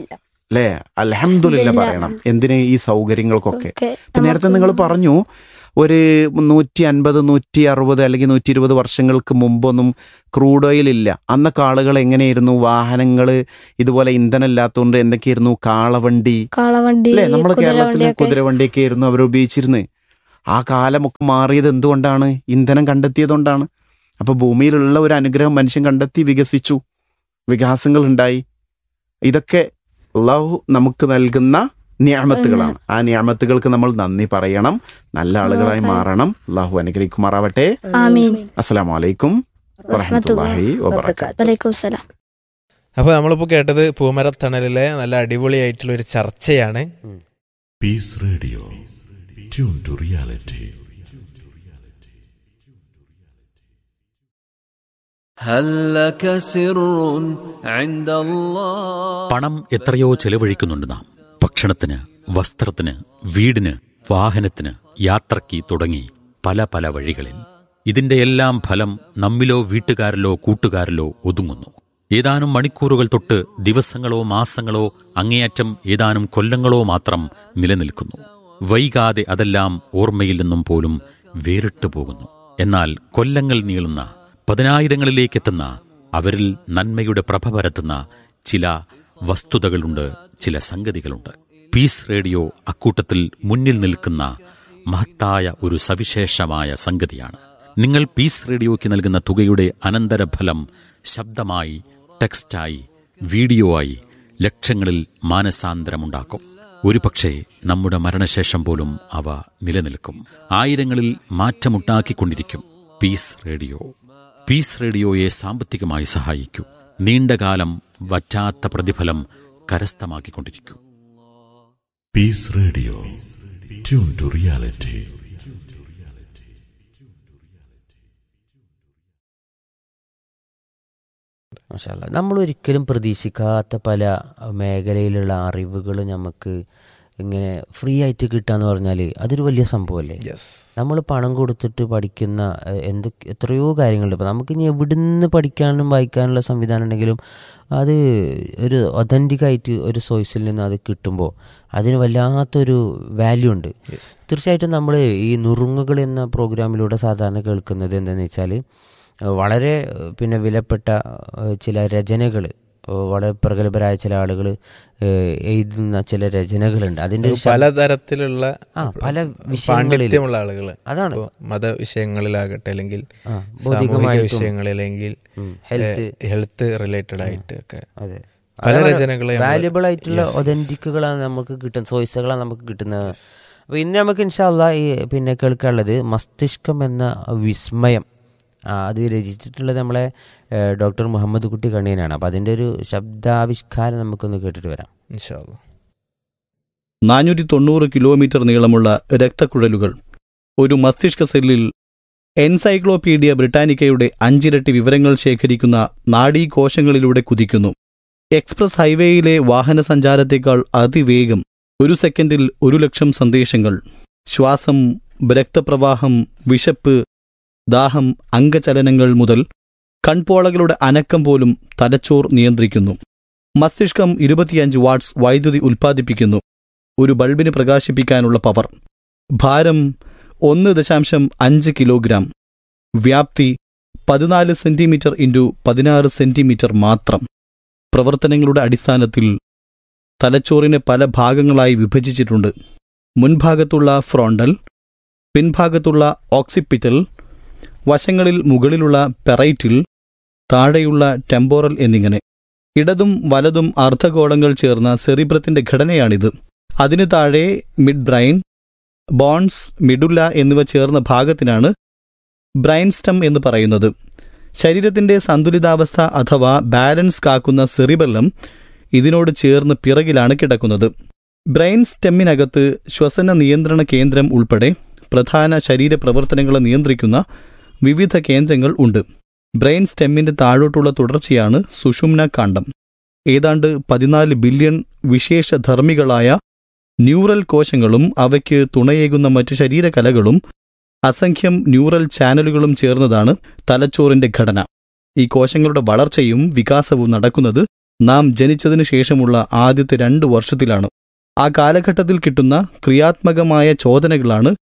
അല്ലേ? അൽഹംദുലില്ലാ പറയണം. എന്തിന്? ഈ സൗകര്യങ്ങൾക്കൊക്കെ. നേരത്തെ നിങ്ങൾ പറഞ്ഞു ഒരു നൂറ്റി അൻപത് നൂറ്റി അറുപത് അല്ലെങ്കിൽ നൂറ്റി ഇരുപത് വർഷങ്ങൾക്ക് മുമ്പൊന്നും ക്രൂഡ് ഓയിൽ ഇല്ല. അന്നൊക്കെ ആളുകൾ എങ്ങനെയായിരുന്നു? വാഹനങ്ങൾ ഇതുപോലെ ഇന്ധനം ഇല്ലാത്തതുകൊണ്ട് എന്തൊക്കെയായിരുന്നു? കാളവണ്ടി കാളവണ്ടി അല്ലേ? നമ്മുടെ കേരളത്തിൽ കുതിരവണ്ടിയൊക്കെ. കുതിരവണ്ടിയൊക്കെ ആയിരുന്നു അവർ ഉപയോഗിച്ചിരുന്നത്. ആ കാലമൊക്കെ മാറിയത് എന്തുകൊണ്ടാണ്? ഇന്ധനം കണ്ടെത്തിയതുകൊണ്ടാണ്. അപ്പോൾ ഭൂമിയിലുള്ള ഒരു അനുഗ്രഹം മനുഷ്യൻ കണ്ടെത്തി, വികസിച്ചു, വികാസങ്ങൾ ഉണ്ടായി. ഇതൊക്കെ അല്ലാഹു നമുക്ക് നൽകുന്ന നിഅമത്തുകളാണ്. ആ നിഅമത്തുകൾക്ക് നമ്മൾ നന്ദി പറയണം, നല്ല ആളുകളായി മാറണം. അല്ലാഹു അനുഗ്രഹിക്കുമാറാവട്ടെ. ആമീൻ. അസ്സലാമു അലൈക്കും വറഹ്മത്തുള്ളാഹി വബറകാതുഹു. വലൈക്കും സലാം. അപ്പോൾ നമ്മളിപ്പോൾ കേട്ടത് പൂമരത്തണലിലെ നല്ല അടിപൊളിയായിട്ടുള്ള ഒരു ചർച്ചയാണ്. Piece radio, tune to reality. പണം എത്രയോ ചെലവഴിക്കുന്നുണ്ട് നാം. ഭക്ഷണത്തിന്, വസ്ത്രത്തിന്, വീടിന്, വാഹനത്തിന്, യാത്രയ്ക്ക് തുടങ്ങി പല പല വഴികളിൽ. ഇതിന്റെ എല്ലാം ഫലം നമ്മിലോ വീട്ടുകാരിലോ കൂട്ടുകാരിലോ ഒതുങ്ങുന്നു. ഏതാനും മണിക്കൂറുകൾ തൊട്ട് ദിവസങ്ങളോ മാസങ്ങളോ അങ്ങേയറ്റം ഏതാനും കൊല്ലങ്ങളോ മാത്രം നിലനിൽക്കുന്നു. വൈകാതെ അതെല്ലാം ഓർമ്മയിൽ നിന്നും പോലും വേറിട്ടു പോകുന്നു. എന്നാൽ കൊല്ലങ്ങൾ നീളുന്ന, പതിനായിരങ്ങളിലേക്കെത്തുന്ന, അവരിൽ നന്മയുടെ പ്രഭ പരത്തുന്ന ചില വസ്തുതകളുണ്ട്, ചില സംഗതികളുണ്ട്. പീസ് റേഡിയോ അക്കൂട്ടത്തിൽ മുന്നിൽ നിൽക്കുന്ന മഹത്തായ ഒരു സവിശേഷമായ സംഗതിയാണ്. നിങ്ങൾ പീസ് റേഡിയോയ്ക്ക് നൽകുന്ന തുകയുടെ അനന്തരഫലം ശബ്ദമായി, ടെക്സ്റ്റായി, വീഡിയോ ആയി ലക്ഷങ്ങളിൽ മാനസാന്തരമുണ്ടാക്കും. ഒരുപക്ഷെ നമ്മുടെ മരണശേഷം പോലും അവ നിലനിൽക്കും. ആയിരങ്ങളിൽ മാറ്റമുണ്ടാക്കിക്കൊണ്ടിരിക്കും. Piece radio. പീസ് റേഡിയോയെ സാമ്പത്തികമായി സഹായിക്കൂ. നീണ്ടകാലം വറ്റാത്ത പ്രതിഫലം കരസ്ഥമാക്കിക്കൊണ്ടിരിക്കൂ. Piece radio, tune to reality. മാഷാ അല്ലാ. നമ്മൾ ഒരിക്കലും പ്രതീക്ഷിക്കാത്ത പല മേഖലയിലുള്ള അറിവുകൾ നമുക്ക് ഇങ്ങനെ ഫ്രീ ആയിട്ട് കിട്ടാന്ന് പറഞ്ഞാൽ അതൊരു വലിയ സംഭവമല്ലേ? യെസ്. നമ്മൾ പണം കൊടുത്തിട്ട് പഠിക്കുന്ന എ- എന്ത് എത്രയോ കാര്യങ്ങളുണ്ട്. ഇപ്പോൾ നമുക്കിനി എവിടുന്ന് പഠിക്കാനും വായിക്കാനുള്ള സംവിധാനം ഉണ്ടെങ്കിലും അത് ഒരു ഒതൻറ്റിക് ആയിട്ട് ഒരു സോഴ്സിൽ നിന്ന് അത് കിട്ടുമ്പോൾ അതിന് വല്ലാത്തൊരു വാല്യൂ ഉണ്ട്. തീർച്ചയായിട്ടും നമ്മൾ ഈ നുറുങ്ങുകൾ എന്ന പ്രോഗ്രാമിലൂടെ സാധാരണ കേൾക്കുന്നത് എന്താണെന്ന് വെച്ചാൽ വളരെ പിന്നെ വിലപ്പെട്ട ഏഹ്, ചില രചനകൾ, വളരെ പ്രഗത്ഭരായ ചില ആളുകൾ എഴുതുന്ന ചില രചനകളുണ്ട്. അതിൻ്റെ ഒരു ശബ്ദ- പലതരത്തിലുള്ള ആ പല വിഷയങ്ങളിൽ പാണ്ഡിത്യമുള്ള ആളുകൾ, അതാണ്. ഇപ്പോ മതവിഷയങ്ങളിലാകട്ടെ, അല്ലെങ്കിൽ ആ, സാമൂഹിക ബൗദ്ധികമായിട്ടും വിഷയങ്ങളിൽ, അല്ലെങ്കിൽ ഹെൽത്ത്, ഹെൽത്ത് റിലേറ്റഡ് ആയിട്ട് ഒക്കെ അതെ, പല രചനകളെ നമ്മള് വാല്യുബിൾ ആയിട്ടുള്ള Yes, yes. ഒതന്റിക്കുകളാണ് നമുക്ക് കിട്ടുന്നത്, സോഴ്സുകളാണ് നമുക്ക് കിട്ടുന്നത്. അപ്പോൾ ഇന്ന് നമുക്ക് ഇൻഷാ അല്ലാ ഈ പിന്നെ കേൾക്കാനുള്ളത് മസ്തിഷ്കം എന്ന വിസ്മയം. ആ, അത് രചിച്ചിട്ടുള്ളത് നമ്മളെ ഏഹ്, ഡോക്ടർ മുഹമ്മദ് കുട്ടി കണ്ണീനാണ്. അപ്പോൾ അതിൻ്റെ ഒരു ശബ്ദാവിഷ്കാരം നമുക്കൊന്ന് കേട്ടിട്ട് വരാം. ഇൻഷാ അല്ലാ. നാനൂറ്റി തൊണ്ണൂറ് കിലോമീറ്റർ നീളമുള്ള രക്തക്കുഴലുകൾ ഒരു മസ്തിഷ്ക സെല്ലിൽ എൻസൈക്ലോപീഡിയ ബ്രിട്ടാനിക്കയുടെ അഞ്ചിരട്ടി വിവരങ്ങൾ ശേഖരിക്കുന്ന നാഡീകോശങ്ങളിലൂടെ കുതിക്കുന്നു. എക്സ്പ്രസ് ഹൈവേയിലെ വാഹന സഞ്ചാരത്തേക്കാൾ അതിവേഗം ഒരു സെക്കൻഡിൽ ഒരു ലക്ഷം സന്ദേശങ്ങൾ. ശ്വാസം, രക്തപ്രവാഹം, വിശപ്പ്, ദാഹം, അംഗചലനങ്ങൾ മുതൽ കൺപോളകളുടെ അനക്കം പോലും തലച്ചോർ നിയന്ത്രിക്കുന്നു. മസ്തിഷ്കം ഇരുപത്തിയഞ്ച് വാട്ട്സ് വൈദ്യുതി ഉൽപ്പാദിപ്പിക്കുന്നു. ഒരു ബൾബിന് പ്രകാശിപ്പിക്കാനുള്ള പവർ. ഭാരം ഒന്ന് ദശാംശം അഞ്ച് കിലോഗ്രാം. വ്യാപ്തി പതിനാല് സെന്റിമീറ്റർ ഇൻറ്റു പതിനാറ് സെന്റിമീറ്റർ മാത്രം. പ്രവർത്തനങ്ങളുടെ അടിസ്ഥാനത്തിൽ തലച്ചോറിനെ പല ഭാഗങ്ങളായി വിഭജിച്ചിട്ടുണ്ട്. മുൻഭാഗത്തുള്ള ഫ്രോണ്ടൽ, പിൻഭാഗത്തുള്ള ഓക്സിപ്പിറ്റൽ, വശങ്ങളിൽ മുകളിലുള്ള പെറൈറ്റിൽ, താഴെയുള്ള ടെമ്പോറൽ എന്നിങ്ങനെ. ഇടതും വലതും അർദ്ധഗോളങ്ങൾ ചേർന്ന സെറിബ്രത്തിന്റെ ഘടനയാണിത്. അതിനു താഴെ മിഡ് ബ്രൈൻ, ബോൺസ്, മിഡുല്ല എന്നിവ ചേർന്ന ഭാഗത്തിനാണ് ബ്രൈൻ സ്റ്റം എന്ന് പറയുന്നത്. ശരീരത്തിന്റെ സന്തുലിതാവസ്ഥ അഥവാ ബാലൻസ് കാക്കുന്ന സെറിബെല്ലം ഇതിനോട് ചേർന്ന് പിറകിലാണ് കിടക്കുന്നത്. ബ്രെയിൻ സ്റ്റെമ്മിനകത്ത് ശ്വസന നിയന്ത്രണ കേന്ദ്രം ഉൾപ്പെടെ പ്രധാന ശരീരപ്രവർത്തനങ്ങളെ നിയന്ത്രിക്കുന്ന വിവിധ കേന്ദ്രങ്ങൾ ഉണ്ട്. ബ്രെയിൻ സ്റ്റെമ്മിന്റെ താഴോട്ടുള്ള തുടർച്ചയാണ് സുഷുമ്ന കാണ്ഡം. ഏതാണ്ട് പതിനാല് ബില്യൺ വിശേഷധർമ്മികളായ ന്യൂറൽ കോശങ്ങളും അവയ്ക്ക് തുണയേകുന്ന മറ്റു ശരീരകലകളും അസംഖ്യം ന്യൂറൽ ചാനലുകളും ചേർന്നതാണ് തലച്ചോറിന്റെ ഘടന. ഈ കോശങ്ങളുടെ വളർച്ചയും വികാസവും നടക്കുന്നത് നാം ജനിച്ചതിനു ശേഷമുള്ള ആദ്യത്തെ രണ്ടു വർഷത്തിലാണ്. ആ കാലഘട്ടത്തിൽ കിട്ടുന്ന ക്രിയാത്മകമായ ചോദനകളാണ്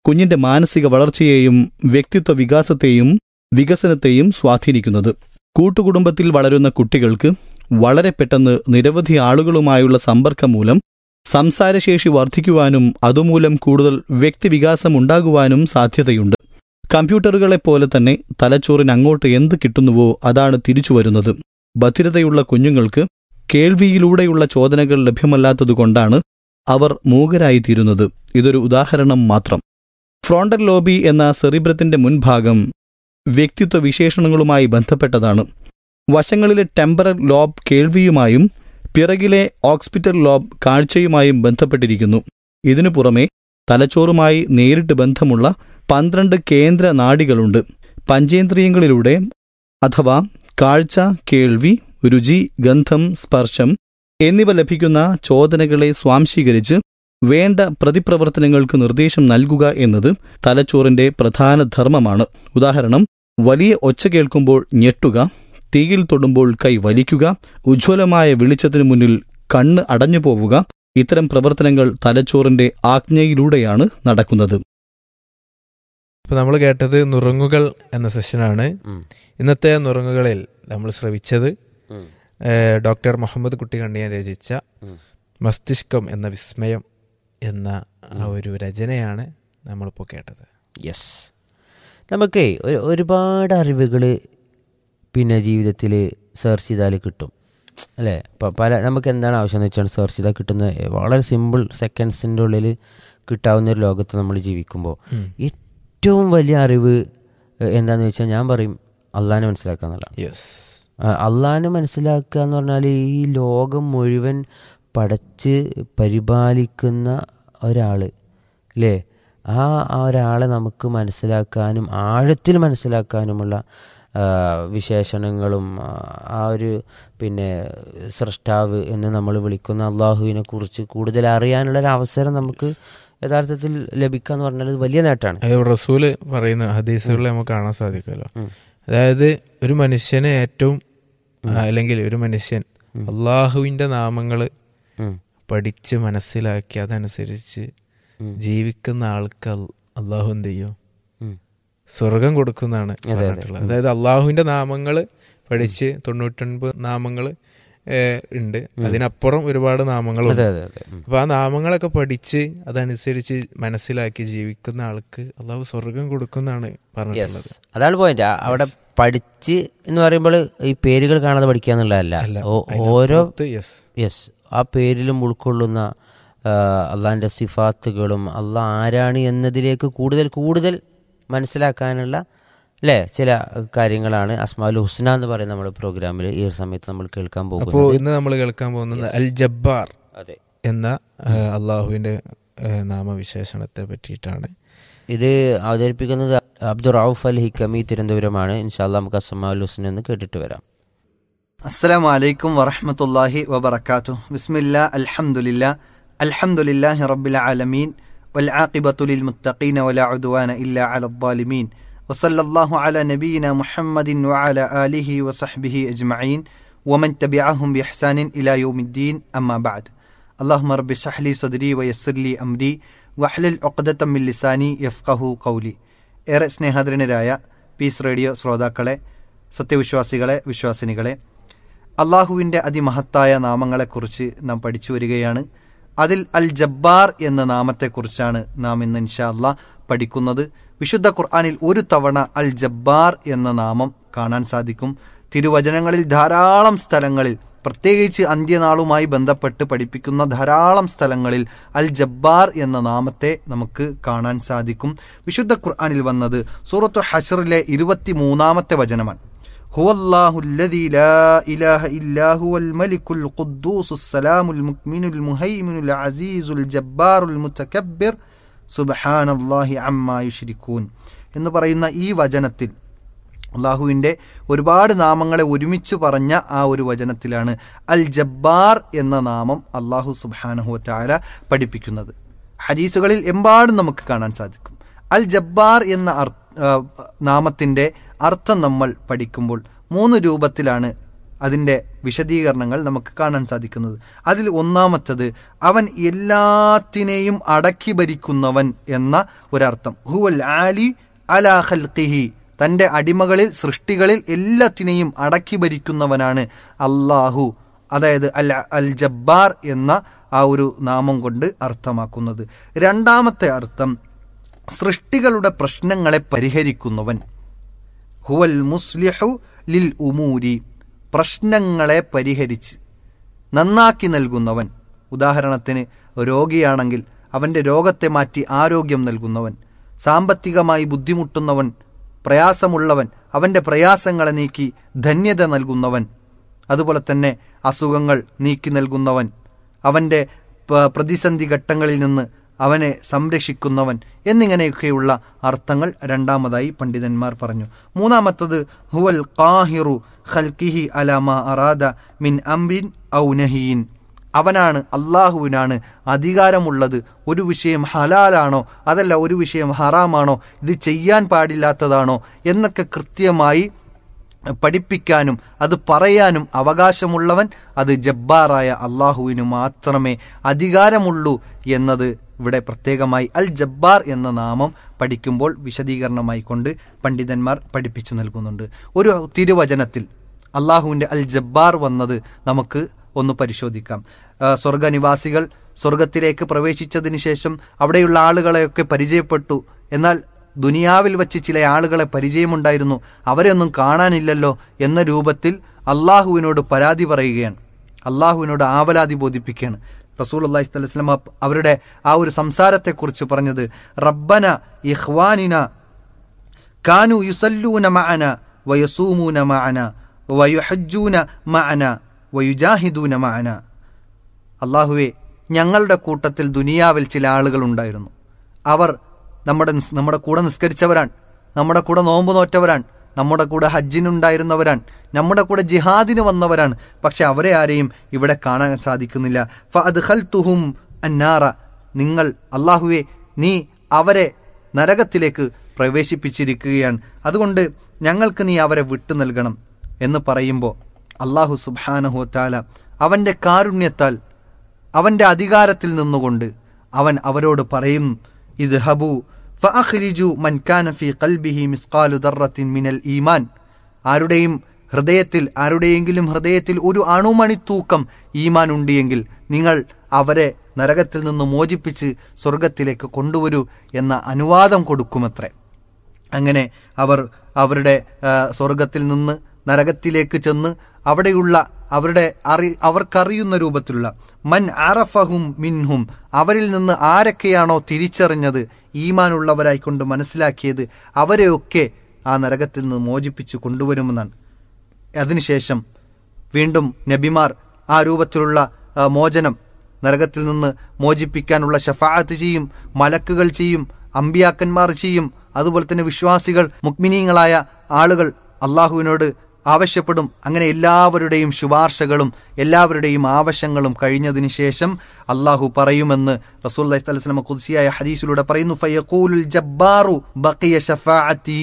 കുഞ്ഞിന്റെ മാനസിക വളർച്ചയെയും വ്യക്തിത്വ വികാസത്തെയും വികസനത്തെയും സ്വാധീനിക്കുന്നത്. കൂട്ടുകുടുംബത്തിൽ വളരുന്ന കുട്ടികൾക്ക് വളരെ പെട്ടെന്ന് നിരവധി ആളുകളുമായുള്ള സമ്പർക്കം മൂലം സംസാരശേഷി വർദ്ധിക്കുവാനും അതുമൂലം കൂടുതൽ വ്യക്തിവികാസം ഉണ്ടാകുവാനും സാധ്യതയുണ്ട്. കമ്പ്യൂട്ടറുകളെപ്പോലെ തന്നെ തലച്ചോറിന് അങ്ങോട്ട് എന്ത് കിട്ടുന്നുവോ അതാണ് തിരിച്ചു വരുന്നത്. ബധിരതയുള്ള കുഞ്ഞുങ്ങൾക്ക് കേൾവിയിലൂടെയുള്ള ചോദനകൾ ലഭ്യമല്ലാത്തതുകൊണ്ടാണ് അവർ മൂകരായിത്തീരുന്നത്. ഇതൊരു ഉദാഹരണം മാത്രം. ഫ്രോണ്ടൽ ലോബി എന്ന സെറിബ്രത്തിന്റെ മുൻഭാഗം വ്യക്തിത്വ വിശേഷണങ്ങളുമായി ബന്ധപ്പെട്ടതാണ്. വശങ്ങളിലെ ടെമ്പറൽ ലോബ് കേൾവിയുമായും പിറകിലെ ഓക്സിപിറ്റൽ ലോബ് കാഴ്ചയുമായും ബന്ധപ്പെട്ടിരിക്കുന്നു. ഇതിനു പുറമെ തലച്ചോറുമായി നേരിട്ട് ബന്ധമുള്ള പന്ത്രണ്ട് കേന്ദ്ര നാഡികളുണ്ട്. പഞ്ചേന്ദ്രിയങ്ങളിലൂടെ അഥവാ കാഴ്ച, കേൾവി, രുചി, ഗന്ധം, സ്പർശം എന്നിവ ലഭിക്കുന്ന ചോദനകളെ സ്വാംശീകരിച്ച് വേണ്ട പ്രതിപ്രവർത്തനങ്ങൾക്ക് നിർദ്ദേശം നൽകുക എന്നത് തലച്ചോറിന്റെ പ്രധാന ധർമ്മമാണ്. ഉദാഹരണം, വലിയ ഒച്ച കേൾക്കുമ്പോൾ ഞെട്ടുക, തീയിൽ തൊടുമ്പോൾ കൈ വലിക്കുക, ഉജ്ജ്വലമായ വെളിച്ചത്തിനു മുന്നിൽ കണ്ണ് അടഞ്ഞു പോവുക. ഇത്തരം പ്രവർത്തനങ്ങൾ തലച്ചോറിന്റെ ആജ്ഞയിലൂടെയാണ് നടക്കുന്നത്. ഇപ്പൊ നമ്മൾ കേട്ടത് നുറുങ്ങുകൾ എന്ന സെഷനാണ്. ഇന്നത്തെ നുറുങ്ങുകളിൽ നമ്മൾ ശ്രവിച്ചത് ഡോക്ടർ മുഹമ്മദ് കുട്ടി കണ്ണിയാൻ രചിച്ച മസ്തിഷ്കം എന്ന വിസ്മയം എന്ന ആ ഒരു രചനയാണ് നമ്മളിപ്പോൾ കേട്ടത്. യെസ്, നമുക്കേ ഒരുപാട് അറിവുകൾ പിന്നെ ജീവിതത്തിൽ സെർച്ച് ചെയ്താൽ കിട്ടും അല്ലേ? ഇപ്പം പല നമുക്ക് എന്താണ് ആവശ്യം എന്ന് വെച്ചാൽ സെർച്ച് ചെയ്താൽ കിട്ടുന്ന വളരെ സിമ്പിൾ സെക്കൻഡ്സിൻ്റെ ഉള്ളിൽ കിട്ടാവുന്ന ഒരു ലോകത്ത് നമ്മൾ ജീവിക്കുമ്പോൾ ഏറ്റവും വലിയ അറിവ് എന്താണെന്ന് വെച്ചാൽ ഞാൻ പറയും അള്ളാനെ മനസ്സിലാക്കുക എന്നുള്ളതാണ്. യെസ്, അള്ളാനെ മനസ്സിലാക്കുക എന്ന് പറഞ്ഞാൽ ഈ ലോകം മുഴുവൻ പടച്ച് പരിപാലിക്കുന്ന ഒരാൾ അല്ലേ? ആ ഒരാളെ നമുക്ക് മനസ്സിലാക്കാനും ആഴത്തിൽ മനസ്സിലാക്കാനുമുള്ള വിശേഷണങ്ങളും ആ ഒരു പിന്നെ സൃഷ്ടാവ് എന്ന് നമ്മൾ വിളിക്കുന്ന അള്ളാഹുവിനെ കുറിച്ച് കൂടുതൽ അറിയാനുള്ളൊരു അവസരം നമുക്ക് യഥാർത്ഥത്തിൽ ലഭിക്കുക എന്ന് പറഞ്ഞാൽ വലിയ നേട്ടമാണ്. റസൂല് പറയുന്ന ഹദീസുകളിൽ നമുക്ക് കാണാൻ സാധിക്കുമല്ലോ. അതായത് ഒരു മനുഷ്യനെ ഏറ്റവും അല്ലെങ്കിൽ ഒരു മനുഷ്യൻ അള്ളാഹുവിന്റെ നാമങ്ങള് പഠിച്ച് മനസ്സിലാക്കി അതനുസരിച്ച് ജീവിക്കുന്ന ആൾക്ക് അള്ളാഹു എന്ത് ചെയ്യും? സ്വർഗം കൊടുക്കുന്നതാണ് പറഞ്ഞിട്ടുള്ളത്. അതായത് അള്ളാഹുവിന്റെ നാമങ്ങള് പഠിച്ച് തൊണ്ണൂറ്റൊൻപത് നാമങ്ങള് ഉണ്ട്, അതിനപ്പുറം ഒരുപാട് നാമങ്ങളുണ്ട്. അപ്പൊ ആ നാമങ്ങളൊക്കെ പഠിച്ച് അതനുസരിച്ച് മനസ്സിലാക്കി ജീവിക്കുന്ന ആൾക്ക് അള്ളാഹു സ്വർഗം കൊടുക്കുന്നതാണ് പറഞ്ഞിട്ടുള്ളത്. അതാണ് പോയിന്റ്. അവിടെ പഠിച്ച് എന്ന് പറയുമ്പോൾ ഈ പേരുകൾ കാണാതെ പഠിക്കുക എന്നുള്ളതല്ല, ഓരോ യെസ് ആ പേരിലും ഉൾക്കൊള്ളുന്ന അള്ളാഹിന്റെ സിഫാത്തുകളും അള്ളാഹ് ആരാണ് എന്നതിലേക്ക് കൂടുതൽ കൂടുതൽ മനസ്സിലാക്കാനുള്ള അല്ലേ ചില കാര്യങ്ങളാണ് അസ്മാഉൽ ഹുസ്ന എന്ന് പറയുന്ന നമ്മുടെ പ്രോഗ്രാമിൽ ഈ ഒരു സമയത്ത് നമ്മൾ കേൾക്കാൻ പോകുന്നത്. അപ്പോൾ ഇന്ന് നമ്മൾ കേൾക്കാൻ പോകുന്നത് അൽ ജബ്ബാർ എന്ന അള്ളാഹുവിന്റെ നാമവിശേഷണത്തെ പറ്റിയിട്ടാണ്. ഇത് അവതരിപ്പിക്കുന്നത് അബ്ദുർ റൌഫ് അൽ ഹിക്കമി, തിരുവനന്തപുരമാണ്. ഇൻഷാല്ലാ നമുക്ക് അസ്മാഉൽ ഹുസ്ന എന്ന് കേട്ടിട്ട് വരാം. അസ്സലാമു അലൈക്കും വറഹ്മത്തുള്ളാഹി വബറകാതുഹു. ബിസ്മില്ലാ അൽഹംദുലില്ലാ അൽഹംദുലില്ലാഹി റബ്ബിൽ ആലമീൻ വൽ ആഖിബത്തു ലിൽ മുത്തഖീന വലാ ഉദ്വാന ഇല്ലാ അലൽ ളാലിമീൻ വസല്ലല്ലാഹു അലാ നബിയിന മുഹമ്മദിൻ വഅലാ ആലിഹി വസഹ്ബിഹി അജ്മഈൻ വമൻ തബിഅഹും ബിഇഹ്സാനിൻ ഇലാ യൗമിദ്ദീൻ. അമ്മാ ബഅദ്. അല്ലാഹുമ്മ റബ്ബി ഇശ്റഹ് ലി സദ്രി വയസ്സിർ ലി അംരി വഹ്ലുൽ ഉഖ്ദതം മിൻ ലിസാനി യഫ്ഖഹു ഖൗലി. ഏറെ സ്നേഹാദരനരായ പീസ് റേഡിയോ ശ്രോതാക്കളെ, സത്യവിശ്വാസികളെ, വിശ്വാസിനികളെ, അള്ളാഹുവിൻ്റെ അതിമഹത്തായ നാമങ്ങളെക്കുറിച്ച് നാം പഠിച്ചു വരികയാണ്. അതിൽ അൽ ജബ്ബാർ എന്ന നാമത്തെക്കുറിച്ചാണ് നാം ഇന്ന് ഇൻഷാ അല്ലാഹ് പഠിക്കുന്നത്. വിശുദ്ധ ഖുർആനിൽ ഒരു തവണ അൽ ജബ്ബാർ എന്ന നാമം കാണാൻ സാധിക്കും. തിരുവചനങ്ങളിൽ ധാരാളം സ്ഥലങ്ങളിൽ, പ്രത്യേകിച്ച് അന്ത്യനാളുമായി ബന്ധപ്പെട്ട് പഠിപ്പിക്കുന്ന ധാരാളം സ്ഥലങ്ങളിൽ അൽ ജബ്ബാർ എന്ന നാമത്തെ നമുക്ക് കാണാൻ സാധിക്കും. വിശുദ്ധ ഖുർആനിൽ വന്നത് സൂറത്തു ഹശ്റിലെ ഇരുപത്തി മൂന്നാമത്തെ വചനമാണ്. ഹുവല്ലാഹുല്ലദീ ലാ ഇലാഹ ഇല്ലാ ഹുവൽ മലിക്കുൽ ഖുദ്ദൂസുസ് സലാമുൽ മുഅ്മിനുൽ മുഹൈമിനുൽ അസീസുൽ ജബ്ബാറുൽ മുതകബ്ബിർ സുബ്ഹാനല്ലാഹി അമ്മാ യുശ്രികൂൻ എന്ന് പറയുന്ന ഈ വചനത്തിൽ അള്ളാഹുവിൻ്റെ ഒരുപാട് നാമങ്ങളെ ഒരുമിച്ച് പറഞ്ഞ ആ ഒരു വചനത്തിലാണ് അൽ ജബ്ബാർ എന്ന നാമം അള്ളാഹു സുബ്ഹാനഹു വ തആല പഠിപ്പിക്കുന്നത്. ഹദീസുകളിൽ എമ്പാടും നമുക്ക് കാണാൻ സാധിക്കും. അൽ ജബ്ബാർ എന്ന നാമത്തിൻ്റെ അർത്ഥം നമ്മൾ പഠിക്കുമ്പോൾ മൂന്ന് രൂപത്തിലാണ് അതിൻ്റെ വിശദീകരണങ്ങൾ നമുക്ക് കാണാൻ സാധിക്കുന്നത്. അതിൽ ഒന്നാമത്തത്, അവൻ എല്ലാത്തിനെയും അടക്കി ഭരിക്കുന്നവൻ എന്ന ഒരർത്ഥം. ഹുവൽ ആലി അലാ ഖൽഖിഹി, തൻ്റെ അടിമകളിൽ സൃഷ്ടികളിൽ എല്ലാത്തിനെയും അടക്കി ഭരിക്കുന്നവനാണ് അള്ളാഹു. അതായത് അൽ അൽ ജബ്ബാർ എന്ന ആ ഒരു നാമം കൊണ്ട് അർത്ഥമാക്കുന്നത്. രണ്ടാമത്തെ അർത്ഥം, സൃഷ്ടികളുടെ പ്രശ്നങ്ങളെ പരിഹരിക്കുന്നവൻ. ഹുവൽ മുസ്ലിഹു ലിൽ ഉമൂരി, പ്രശ്നങ്ങളെ പരിഹരിച്ച് നന്നാക്കി നൽകുന്നവൻ. ഉദാഹരണത്തിന് രോഗിയാണെങ്കിൽ അവൻ്റെ രോഗത്തെ മാറ്റി ആരോഗ്യം നൽകുന്നവൻ. സാമ്പത്തികമായി ബുദ്ധിമുട്ടുന്നവൻ, പ്രയാസമുള്ളവൻ, അവൻ്റെ പ്രയാസങ്ങളെ നീക്കി ധന്യത നൽകുന്നവൻ. അതുപോലെ തന്നെ അസുഖങ്ങൾ നീക്കി നൽകുന്നവൻ, അവൻ്റെ പ്രതിസന്ധി ഘട്ടങ്ങളിൽ നിന്ന് അവനെ സംരക്ഷിക്കുന്നവൻ എന്നിങ്ങനെയൊക്കെയുള്ള അർത്ഥങ്ങൾ രണ്ടാമതായി പണ്ഡിതന്മാർ പറഞ്ഞു. മൂന്നാമത്തത്, ഹുവൽ ഖാഹിറു ഖൽഖിഹി അലാമാ അറാദ മിൻ അംരിൻ ഔ നഹിയിൻ, അവനാണ്, അള്ളാഹുവിനാണ് അധികാരമുള്ളത്. ഒരു വിഷയം ഹലാലാണോ അതല്ല ഒരു വിഷയം ഹറാമാണോ, ഇത് ചെയ്യാൻ പാടില്ലാത്തതാണോ എന്നൊക്കെ കൃത്യമായി പഠിപ്പിക്കാനും അത് പറയാനും അവകാശമുള്ളവൻ, അത് ജബ്ബാറായ അള്ളാഹുവിന് മാത്രമേ അധികാരമുള്ളൂ എന്നത് ഇവിടെ പ്രത്യേകമായി അൽ ജബ്ബാർ എന്ന നാമം പഠിക്കുമ്പോൾ വിശദീകരണമായി കൊണ്ട് പണ്ഡിതന്മാർ പഠിപ്പിച്ചു നൽകുന്നുണ്ട്. ഒരു തിരുവചനത്തിൽ അള്ളാഹുവിൻ്റെ അൽ ജബ്ബാർ വന്നത് നമുക്ക് ഒന്ന് പരിശോധിക്കാം. സ്വർഗനിവാസികൾ സ്വർഗത്തിലേക്ക് പ്രവേശിച്ചതിന് ശേഷം അവിടെയുള്ള ആളുകളെയൊക്കെ പരിചയപ്പെട്ടു. എന്നാൽ ദുനിയാവിൽ വച്ച് ചില ആളുകളെ പരിചയമുണ്ടായിരുന്നു, അവരെയൊന്നും കാണാനില്ലല്ലോ എന്ന രൂപത്തിൽ അള്ളാഹുവിനോട് പരാതി പറയുകയാണ്, അള്ളാഹുവിനോട് ആവലാതി ബോധിപ്പിക്കുകയാണ്. റസൂലുള്ളാഹി സ്വല്ലല്ലാഹു അലൈഹി വസല്ലം അവരുടെ ആ ഒരു സംസാരത്തെക്കുറിച്ച് പറഞ്ഞത്, റബ്ബന ഇഖ്വാനിന കാനു യുസല്ലൂന മഅന വയസൂമൂന മഅന വയുഹജ്ജൂന മഅന വയുജാഹിദൂന മഅന. അള്ളാഹുവെ, ഞങ്ങളുടെ കൂട്ടത്തിൽ ദുനിയാവിൽ ചില ആളുകൾ ഉണ്ടായിരുന്നു, അവർ നമ്മുടെ നമ്മുടെ കൂടെ നിസ്കരിച്ചവരാണ്, നമ്മുടെ കൂടെ നോമ്പ് നോറ്റവരാണ്, നമ്മുടെ കൂടെ ഹജ്ജിനുണ്ടായിരുന്നവരാണ്, നമ്മുടെ കൂടെ ജിഹാദിന് വന്നവരാണ്. പക്ഷെ അവരെ ആരെയും ഇവിടെ കാണാൻ സാധിക്കുന്നില്ല. ഫഅദ്ഖൽതുഹും അന്നാറ, നിങ്ങൾ അള്ളാഹുവെ നീ അവരെ നരകത്തിലേക്ക് പ്രവേശിപ്പിച്ചിരിക്കുകയാണ്, അതുകൊണ്ട് ഞങ്ങൾക്ക് നീ അവരെ വിട്ടു നൽകണം എന്ന് പറയുമ്പോൾ അള്ളാഹു സുബ്ഹാനഹു വതആല അവൻ്റെ കാരുണ്യത്താൽ അവൻ്റെ അധികാരത്തിൽ നിന്നുകൊണ്ട് അവൻ അവരോട് പറയും, ഇദ്ഹബു ഫഅഖ്രിജു മൻ കാന ഫീ ഖൽബിഹി മിസ്ഖാലു ദർറത്തിൻ മിനൽ ഈമാൻ, ആരുടെയും ഹൃദയത്തിൽ ആരുടെയെങ്കിലും ഹൃദയത്തിൽ ഒരു അണുമണി തൂക്കം ഈമാൻ ഉണ്ടെങ്കിൽ നിങ്ങൾ അവരെ നരകത്തിൽ നിന്ന് മോചിപ്പിച്ച് സ്വർഗത്തിലേക്ക് കൊണ്ടുവരൂ എന്ന അനുവാദം കൊടുക്കുമത്രേ. അങ്ങനെ അവർ അവരുടെ സ്വർഗത്തിൽ നിന്ന് നരകത്തിലേക്ക് ചെന്ന് അവിടെയുള്ള അവരുടെ അറി അവർക്കറിയുന്ന രൂപത്തിലുള്ള മൻ അറഫഹും മിൻഹും, അവരിൽ നിന്ന് ആരൊക്കെയാണോ തിരിച്ചറിഞ്ഞത്, ഈമാനുള്ളവരായിക്കൊണ്ട് മനസ്സിലാക്കിയത്, അവരെയൊക്കെ ആ നരകത്തിൽ നിന്ന് മോചിപ്പിച്ച് കൊണ്ടുവരുമെന്നാണ്. അതിനുശേഷം വീണ്ടും നബിമാർ ആ രൂപത്തിലുള്ള മോചനം നരകത്തിൽ നിന്ന് മോചിപ്പിക്കാനുള്ള ശഫാഅത്ത് ചെയ്യും, മലക്കുകൾ ചെയ്യും, അമ്പിയാക്കന്മാർ ചെയ്യും. അതുപോലെ തന്നെ വിശ്വാസികൾ മുഅ്മിനീങ്ങളായ ആളുകൾ അള്ളാഹുവിനോട് ആവശ്യപ്പെടും. അങ്ങനെ എല്ലാവരുടെയും ശുപാർശകളും എല്ലാവരുടെയും ആവശ്യങ്ങളും കഴിഞ്ഞതിന് ശേഷം അള്ളാഹു പറയുമെന്ന് റസൂലുള്ളാഹി സ്വല്ലല്ലാഹു അലൈഹി വസല്ലം ഖുദ്സിയായ ഹദീസിലൂടെ പറയുന്നു, ഫയഖൂലുൽ ജബ്ബാറു ബഖിയ ശഫാഅത്തി.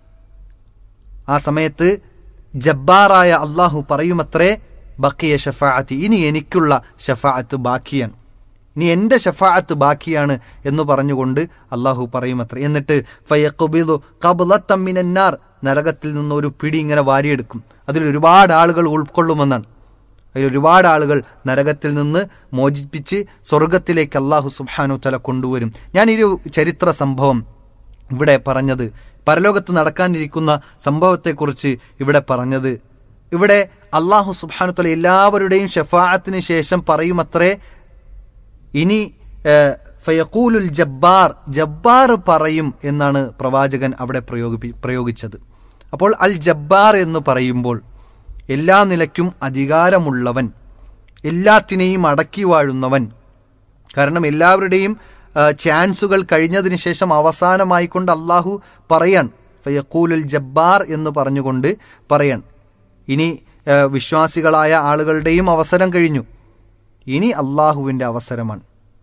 ആ സമയത്ത് ജബ്ബാറായ അള്ളാഹു പറയുമത്രേ, ബഖിയ ശഫാഅത്തി, ഇനി എനിക്കുള്ള ശഫാഅത്ത് ബാക്കിയാണ്, ഇനി എൻ്റെ ഷഫാഅത്ത് ബാക്കിയാണ് എന്ന് പറഞ്ഞുകൊണ്ട് അള്ളാഹു പറയുമത്രേ. എന്നിട്ട് ഫയഖ്ബിദു ഖബ്ലത്തൻ മിനന്നാർ, നരകത്തിൽ നിന്ന് ഒരു പിടി ഇങ്ങനെ വാരിയെടുക്കും. അതിൽ ഒരുപാട് ആളുകൾ ഉൾക്കൊള്ളുമെന്നാണ്. അതിൽ ഒരുപാട് ആളുകൾ നരകത്തിൽ നിന്ന് മോചിപ്പിച്ച് സ്വർഗത്തിലേക്ക് അള്ളാഹു സുബ്ഹാനഹു തആല കൊണ്ടുവരും. ഞാൻ ഈ ഒരു ചരിത്ര സംഭവം ഇവിടെ പറഞ്ഞത്, പരലോകത്ത് നടക്കാനിരിക്കുന്ന സംഭവത്തെക്കുറിച്ച് ഇവിടെ പറഞ്ഞത്, ഇവിടെ അള്ളാഹു സുബ്ഹാനഹു തആല എല്ലാവരുടെയും ഷഫാഅത്തിന് ശേഷം പറയുമത്രേ, ഇനി ഫയഖൂലുൽ ജബ്ബാർ, ജബ്ബാർ പറയും എന്നാണ് പ്രവാചകൻ അവിടെ പ്രയോഗി പ്രയോഗിച്ചത് അപ്പോൾ അൽ ജബ്ബാർ എന്ന് പറയുമ്പോൾ എല്ലാ നിലയ്ക്കും അധികാരമുള്ളവൻ, എല്ലാത്തിനെയും അടക്കി വാഴുന്നവൻ. കാരണം എല്ലാവരുടെയും ചാൻസുകൾ കഴിഞ്ഞതിന് ശേഷം അവസാനമായിക്കൊണ്ട് അള്ളാഹു പറയാൻ, ഫയഖൂലുൽ ജബ്ബാർ എന്ന് പറഞ്ഞുകൊണ്ട് പറയാൻ, ഇനി വിശ്വാസികളായ ആളുകളുടെയും അവസരം കഴിഞ്ഞു, ഇനി അള്ളാഹുവിൻ്റെ അവസരമാണ്.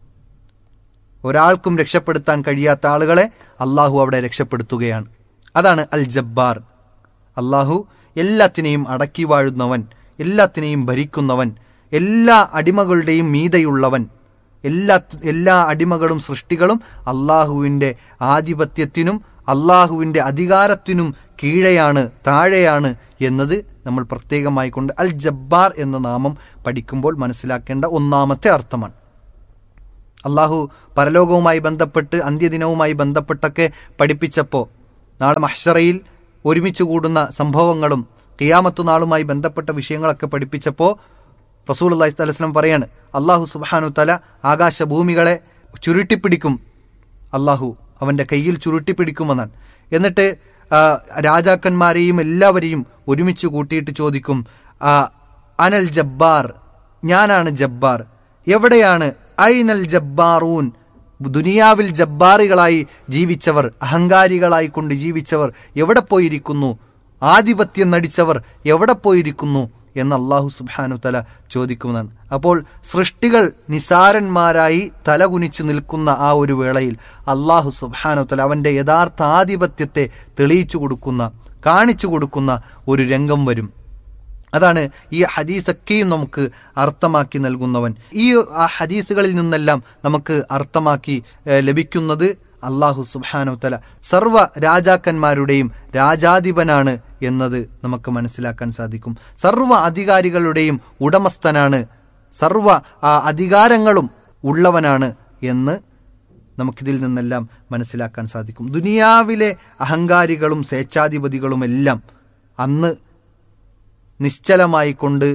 ഒരാൾക്കും രക്ഷപ്പെടുത്താൻ കഴിയാത്ത ആളുകളെ അള്ളാഹു അവിടെ രക്ഷപ്പെടുത്തുകയാണ്. അതാണ് അൽ ജബ്ബാർ. അള്ളാഹു എല്ലാത്തിനെയും അടക്കി വാഴുന്നവൻ, എല്ലാത്തിനെയും ഭരിക്കുന്നവൻ, എല്ലാ അടിമകളുടെയും മീതയുള്ളവൻ, എല്ലാ എല്ലാ അടിമകളും സൃഷ്ടികളും അള്ളാഹുവിൻ്റെ ആധിപത്യത്തിനും അള്ളാഹുവിൻ്റെ അധികാരത്തിനും കീഴെയാണ്, താഴെയാണ് എന്നത് നമ്മൾ പ്രത്യേകമായി കൊണ്ട് അൽ ജബ്ബാർ എന്ന നാമം പഠിക്കുമ്പോൾ മനസ്സിലാക്കേണ്ട ഒന്നാമത്തെ അർത്ഥമാണ്. അള്ളാഹു പരലോകവുമായി ബന്ധപ്പെട്ട് അന്ത്യദിനവുമായി ബന്ധപ്പെട്ടൊക്കെ പഠിപ്പിച്ചപ്പോൾ, നാളെ മഹ്ശറയിൽ ഒരുമിച്ച് കൂടുന്ന സംഭവങ്ങളും ഖിയാമത്ത് നാളുമായി ബന്ധപ്പെട്ട വിഷയങ്ങളൊക്കെ പഠിപ്പിച്ചപ്പോൾ റസൂലുള്ളാഹി സ്വല്ലല്ലാഹു അലൈഹി വസല്ലം പറയാണ്, അള്ളാഹു സുബ്ഹാനഹു തആല ആകാശഭൂമികളെ ചുരുട്ടിപ്പിടിക്കും, അള്ളാഹു അവൻ്റെ കയ്യിൽ ചുരുട്ടിപ്പിടിക്കുമെന്നാണ്. എന്നിട്ട് രാജാക്കന്മാരെയും എല്ലാവരെയും ഒരുമിച്ച് കൂട്ടിയിട്ട് ചോദിക്കും, അനൽ ജബ്ബാർ, ഞാനാണ് ജബ്ബാർ, എവിടെയാണ് ഐനൽ ജബ്ബാറൂൻ, ദുനിയാവിൽ ജബ്ബാറികളായി ജീവിച്ചവർ, അഹങ്കാരികളായി കൊണ്ട് ജീവിച്ചവർ എവിടെ പോയിരിക്കുന്നു, ആധിപത്യം നടിച്ചവർ എവിടെ പോയിരിക്കുന്നു എന്ന് അള്ളാഹു സുബ്ഹാനഹു തആല ചോദിക്കുന്നതാണ്. അപ്പോൾ സൃഷ്ടികൾ നിസാരന്മാരായി തലകുനിച്ച് നിൽക്കുന്ന ആ ഒരു വേളയിൽ അള്ളാഹു സുബ്ഹാനഹു തആല അവൻ്റെ യഥാർത്ഥ ആധിപത്യത്തെ തെളിയിച്ചു കൊടുക്കുന്ന, കാണിച്ചു കൊടുക്കുന്ന ഒരു രംഗം വരും. അതാണ് ഈ ഹദീസൊക്കെയും നമുക്ക് അർത്ഥമാക്കി നൽകുന്നവൻ. ഈ ആ ഹദീസുകളിൽ നിന്നെല്ലാം നമുക്ക് അർത്ഥമാക്കി ലഭിക്കുന്നത് അള്ളാഹു സുബ്ഹാനഹു തആല സർവ്വ രാജാക്കന്മാരുടെയും രാജാധിപനാണ് എന്നത് നമുക്ക് മനസ്സിലാക്കാൻ സാധിക്കും. സർവ്വ അധികാരികളുടെയും ഉടമസ്ഥനാണ്, സർവ്വ അധികാരങ്ങളും ഉള്ളവനാണ് എന്ന് നമുക്കിതിൽ നിന്നെല്ലാം മനസ്സിലാക്കാൻ സാധിക്കും. ദുനിയാവിലെ അഹങ്കാരികളും സ്വേച്ഛാധിപതികളുമെല്ലാം അന്ന് നിശ്ചലമായി കൊണ്ട്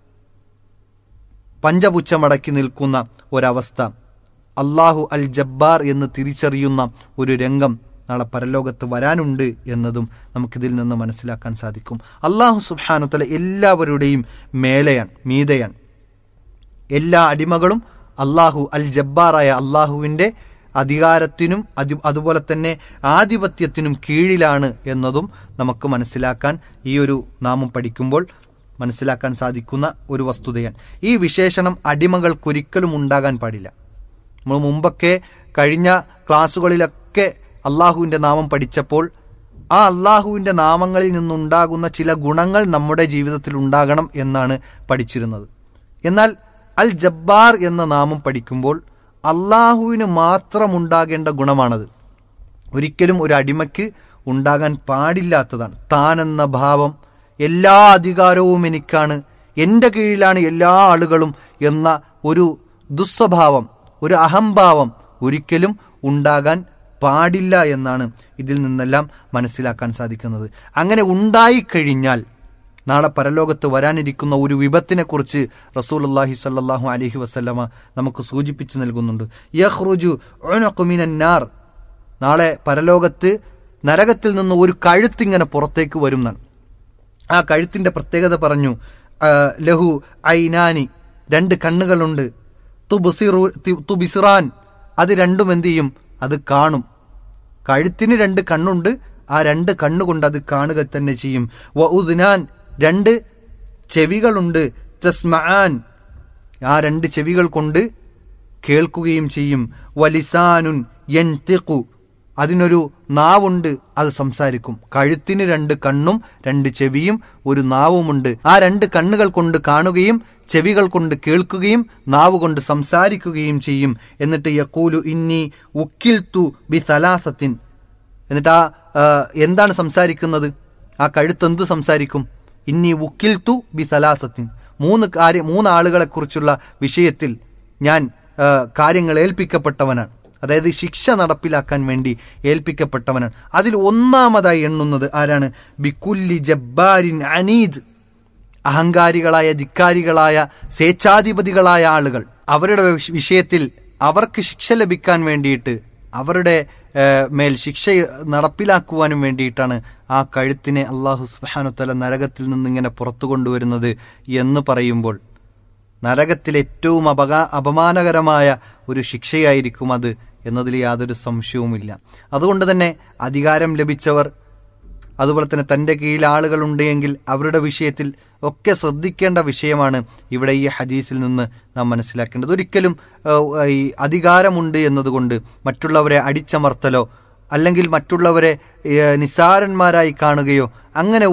പഞ്ചപുച്ഛമടക്കി നിൽക്കുന്ന ഒരവസ്ഥ, അള്ളാഹു അൽ ജബ്ബാർ എന്ന് തിരിച്ചറിയുന്ന ഒരു രംഗം നാളെ പരലോകത്ത് വരാനുണ്ട് എന്നതും നമുക്കിതിൽ നിന്ന് മനസ്സിലാക്കാൻ സാധിക്കും. അള്ളാഹു സുബ്ഹാനഹു തആല എല്ലാവരുടെയും മേലെയാണ്, മീതെയാണ്. എല്ലാ അടിമകളും അള്ളാഹു അൽ ജബ്ബാറായ അള്ളാഹുവിൻ്റെ അധികാരത്തിനും അതി അതുപോലെ തന്നെ ആധിപത്യത്തിനും കീഴിലാണ് എന്നതും നമുക്ക് മനസ്സിലാക്കാൻ ഈ ഒരു നാമം പഠിക്കുമ്പോൾ മനസ്സിലാക്കാൻ സാധിക്കുന്ന ഒരു വസ്തുതയാണ്. ഈ വിശേഷണം അടിമകൾക്കൊരിക്കലും ഉണ്ടാകാൻ പാടില്ല. നമ്മൾ മുമ്പൊക്കെ കഴിഞ്ഞ ക്ലാസ്സുകളിലൊക്കെ അള്ളാഹുവിൻ്റെ നാമം പഠിച്ചപ്പോൾ ആ അള്ളാഹുവിൻ്റെ നാമങ്ങളിൽ നിന്നുണ്ടാകുന്ന ചില ഗുണങ്ങൾ നമ്മുടെ ജീവിതത്തിൽ ഉണ്ടാകണം എന്നാണ് പഠിച്ചിരുന്നത്. എന്നാൽ അൽ ജബ്ബാർ എന്ന നാമം പഠിക്കുമ്പോൾ അള്ളാഹുവിന് മാത്രമുണ്ടാകേണ്ട ഗുണമാണത്, ഒരിക്കലും ഒരു അടിമയ്ക്ക് ഉണ്ടാകാൻ പാടില്ലാത്തതാണ്. താനെന്ന ഭാവം, എല്ലാ അധികാരവും എനിക്കാണ്, എൻ്റെ കീഴിലാണ് എല്ലാ ആളുകളും എന്ന ഒരു ദുസ്വഭാവം, ഒരു അഹംഭാവം ഒരിക്കലും ഉണ്ടാകാൻ പാടില്ല എന്നാണ് ഇതിൽ നിന്നെല്ലാം മനസ്സിലാക്കാൻ സാധിക്കുന്നത്. അങ്ങനെ ഉണ്ടായിക്കഴിഞ്ഞാൽ നാളെ പരലോകത്ത് വരാനിരിക്കുന്ന ഒരു വിപത്തിനെക്കുറിച്ച് റസൂലുള്ളാഹി സ്വല്ലല്ലാഹു അലൈഹി വസല്ലമ നമുക്ക് സൂചിപ്പിച്ചു നൽകുന്നുണ്ട്. യഖ്റുജു ഉനഖു മിനന്നാർ, നാളെ പരലോകത്ത് നരകത്തിൽ നിന്ന് ഒരു കഴുത്തിങ്ങനെ പുറത്തേക്ക് വരും എന്നാണ്. ആ കഴുത്തിൻ്റെ പ്രത്യേകത പറഞ്ഞു, ലഹു ഐനാനി, രണ്ട് കണ്ണുകളുണ്ട്, തുബ്സിറു തുബിസിറാൻ, അത് രണ്ടും എന്ത് ചെയ്യും, അത് കാണും. കഴുത്തിന് രണ്ട് കണ്ണുണ്ട്, ആ രണ്ട് കണ്ണുകൊണ്ട് അത് കാണുക തന്നെ ചെയ്യും. വ ഉദ്നാൻ, രണ്ട് ചെവികളുണ്ട്, തസ്മആൻ, ആ രണ്ട് ചെവികൾ കൊണ്ട് കേൾക്കുകയും ചെയ്യും. വലിസാനുൻ യൻതിഖു, അതിനൊരു നാവുണ്ട്, അത് സംസാരിക്കും. കഴുത്തിന് രണ്ട് കണ്ണും രണ്ട് ചെവിയും ഒരു നാവുമുണ്ട്. ആ രണ്ട് കണ്ണുകൾ കൊണ്ട് കാണുകയും ചെവികൾ കൊണ്ട് കേൾക്കുകയും നാവ് കൊണ്ട് സംസാരിക്കുകയും ചെയ്യും. എന്നിട്ട് യഖൂലു ഇന്നി ഉക്കിൽതു ബി സലാസത്തിൻ, എന്നിട്ട് ആ എന്താണ് സംസാരിക്കുന്നത്, ആ കഴുത്തെന്ത് സംസാരിക്കും, ഇന്നി ഉക്കിൽതു ബി സലാസത്തിൻ, മൂന്ന് കാര്യം മൂന്ന് ആളുകളെ കുറിച്ചുള്ള വിഷയത്തിൽ ഞാൻ കാര്യങ്ങൾ ഏൽപ്പിക്കപ്പെട്ടവനാണ്, അതായത് ശിക്ഷ നടപ്പിലാക്കാൻ വേണ്ടി ഏൽപ്പിക്കപ്പെട്ടവനാണ്. അതിൽ ഒന്നാമതായി എണ്ണുന്നത് ആരാണ്, ബിക്കുല്ലി ജബ്ബാരിൻ അനീദ്, അഹങ്കാരികളായ ധിക്കാരികളായ സ്വേച്ഛാധിപതികളായ ആളുകൾ, അവരുടെ വിഷയത്തിൽ അവർക്ക് ശിക്ഷ ലഭിക്കാൻ വേണ്ടിയിട്ട്, അവരുടെ മേൽ ശിക്ഷ നടപ്പിലാക്കുവാനും വേണ്ടിയിട്ടാണ് ആ കഴുത്തിനെ അള്ളാഹു സുബ്ഹാനഹു തആല നരകത്തിൽ നിന്നിങ്ങനെ പുറത്തു കൊണ്ടുവരുന്നത് എന്ന് പറയുമ്പോൾ നരകത്തിലെ ഏറ്റവും അപകാ അപമാനകരമായ ഒരു ശിക്ഷയായിരിക്കും അത് എന്നതിൽ യാതൊരു സംശയവുമില്ല. അതുകൊണ്ട് തന്നെ അധികാരം ലഭിച്ചവർ, അതുപോലെ തന്നെ തൻ്റെ കീഴിൽ ആളുകളുണ്ട് എങ്കിൽ അവരുടെ വിഷയത്തിൽ ഒക്കെ ശ്രദ്ധിക്കേണ്ട വിഷയമാണ് ഇവിടെ ഈ ഹദീസിൽ നിന്ന് നാം മനസ്സിലാക്കേണ്ടത്. ഒരിക്കലും ഈ അധികാരമുണ്ട് എന്നതുകൊണ്ട് മറ്റുള്ളവരെ അടിച്ചമർത്തലോ അല്ലെങ്കിൽ മറ്റുള്ളവരെ നിസ്സാരന്മാരായി കാണുകയോ അങ്ങനെ ഒരു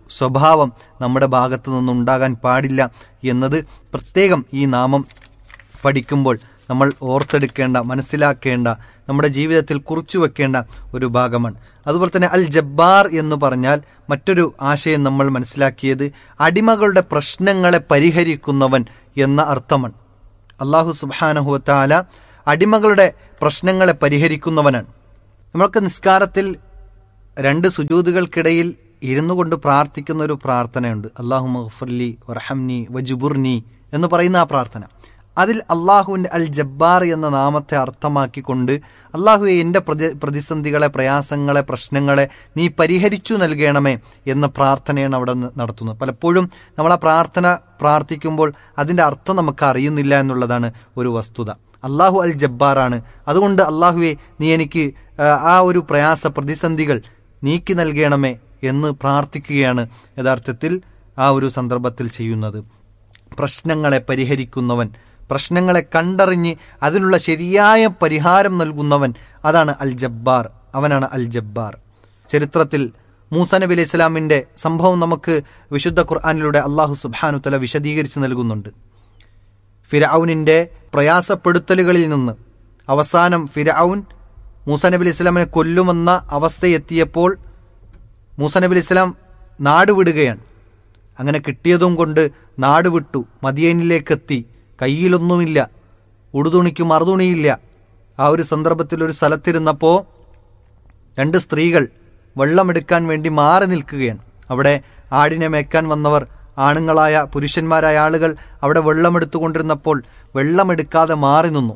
സ്വഭാവം നമ്മുടെ ഭാഗത്തു നിന്നുണ്ടാകാൻ പാടില്ല എന്നത് പ്രത്യേകം ഈ നാമം പഠിക്കുമ്പോൾ നമ്മൾ ഓർത്തെടുക്കേണ്ട, മനസ്സിലാക്കേണ്ട, നമ്മുടെ ജീവിതത്തിൽ കുറിച്ചു വെക്കേണ്ട ഒരു ഭാഗമാണ്. അതുപോലെ തന്നെ അൽ ജബ്ബാർ എന്ന് പറഞ്ഞാൽ മറ്റൊരു ആശയം നമ്മൾ മനസ്സിലാക്കിയത് അടിമകളുടെ പ്രശ്നങ്ങളെ പരിഹരിക്കുന്നവൻ എന്ന അർത്ഥമാണ്. അല്ലാഹു സുബ്ഹാനഹു വ തആല അടിമകളുടെ പ്രശ്നങ്ങളെ പരിഹരിക്കുന്നവനാണ്. നമ്മൾക്ക് നിസ്കാരത്തിൽ രണ്ട് സുജൂദുകൾക്കിടയിൽ ഇരുന്നു കൊണ്ട് പ്രാർത്ഥിക്കുന്ന ഒരു പ്രാർത്ഥനയുണ്ട്. അല്ലാഹുമ്മ ഗ്ഫിർലി വർഹംനി വജ്ബുർനി എന്ന് പറയുന്ന ആ പ്രാർത്ഥന. അതിൽ അള്ളാഹുവിൻ്റെ അൽ ജബ്ബാർ എന്ന നാമത്തെ അർത്ഥമാക്കിക്കൊണ്ട് അള്ളാഹുവെ എൻ്റെ പ്രതി പ്രതിസന്ധികളെ പ്രയാസങ്ങളെ പ്രശ്നങ്ങളെ നീ പരിഹരിച്ചു നൽകണമേ എന്ന പ്രാർത്ഥനയാണ് അവിടെ നടത്തുന്നത്. പലപ്പോഴും നമ്മൾ ആ പ്രാർത്ഥന പ്രാർത്ഥിക്കുമ്പോൾ അതിൻ്റെ അർത്ഥം നമുക്ക് അറിയുന്നില്ല എന്നുള്ളതാണ് ഒരു വസ്തുത. അള്ളാഹു അൽ ജബ്ബാറാണ്, അതുകൊണ്ട് അള്ളാഹുവെ നീ എനിക്ക് ആ ഒരു പ്രയാസ പ്രതിസന്ധികൾ നീക്കി നൽകണമേ എന്ന് പ്രാർത്ഥിക്കുകയാണ് യഥാർത്ഥത്തിൽ ആ ഒരു സന്ദർഭത്തിൽ ചെയ്യുന്നത്. പ്രശ്നങ്ങളെ പരിഹരിക്കുന്നവൻ, പ്രശ്നങ്ങളെ കണ്ടറിഞ്ഞ് അതിനുള്ള ശരിയായ പരിഹാരം നൽകുന്നവൻ, അതാണ് അൽ ജബ്ബാർ, അവനാണ് അൽ ജബ്ബാർ. ചരിത്രത്തിൽ മൂസ നബി അലൈഹി ഇസ്ലാമിൻ്റെ സംഭവം നമുക്ക് വിശുദ്ധ ഖുർആനിലൂടെ അള്ളാഹു സുബ്ഹാനഹു തആല വിശദീകരിച്ച് നൽകുന്നുണ്ട്. ഫിർഔനിൻ്റെ പ്രയാസപ്പെടുത്തലുകളിൽ നിന്ന് അവസാനം ഫിർഔൻ മൂസ നബി അലൈഹി ഇസ്ലാമിനെ കൊല്ലുമെന്ന അവസ്ഥയെത്തിയപ്പോൾ മൂസ നബി അലൈഹി ഇസ്ലാം നാട് വിടുകയാണ്. അങ്ങനെ കിട്ടിയതും കൊണ്ട് നാട് വിട്ടു, മദിയനിലേക്കെത്തി. കയ്യിലൊന്നുമില്ല, ഉടുതുണിക്ക് മറുതുണിയില്ല. ആ ഒരു സന്ദർഭത്തിൽ ഒരു സ്ഥലത്തിരുന്നപ്പോൾ രണ്ട് സ്ത്രീകൾ വെള്ളമെടുക്കാൻ വേണ്ടി മാറി നിൽക്കുകയാണ്. അവിടെ ആടിനെ മേക്കാൻ വന്നവർ, ആണുങ്ങളായ പുരുഷന്മാരായ ആളുകൾ അവിടെ വെള്ളമെടുത്തുകൊണ്ടിരുന്നപ്പോൾ വെള്ളമെടുക്കാതെ മാറി നിന്നു.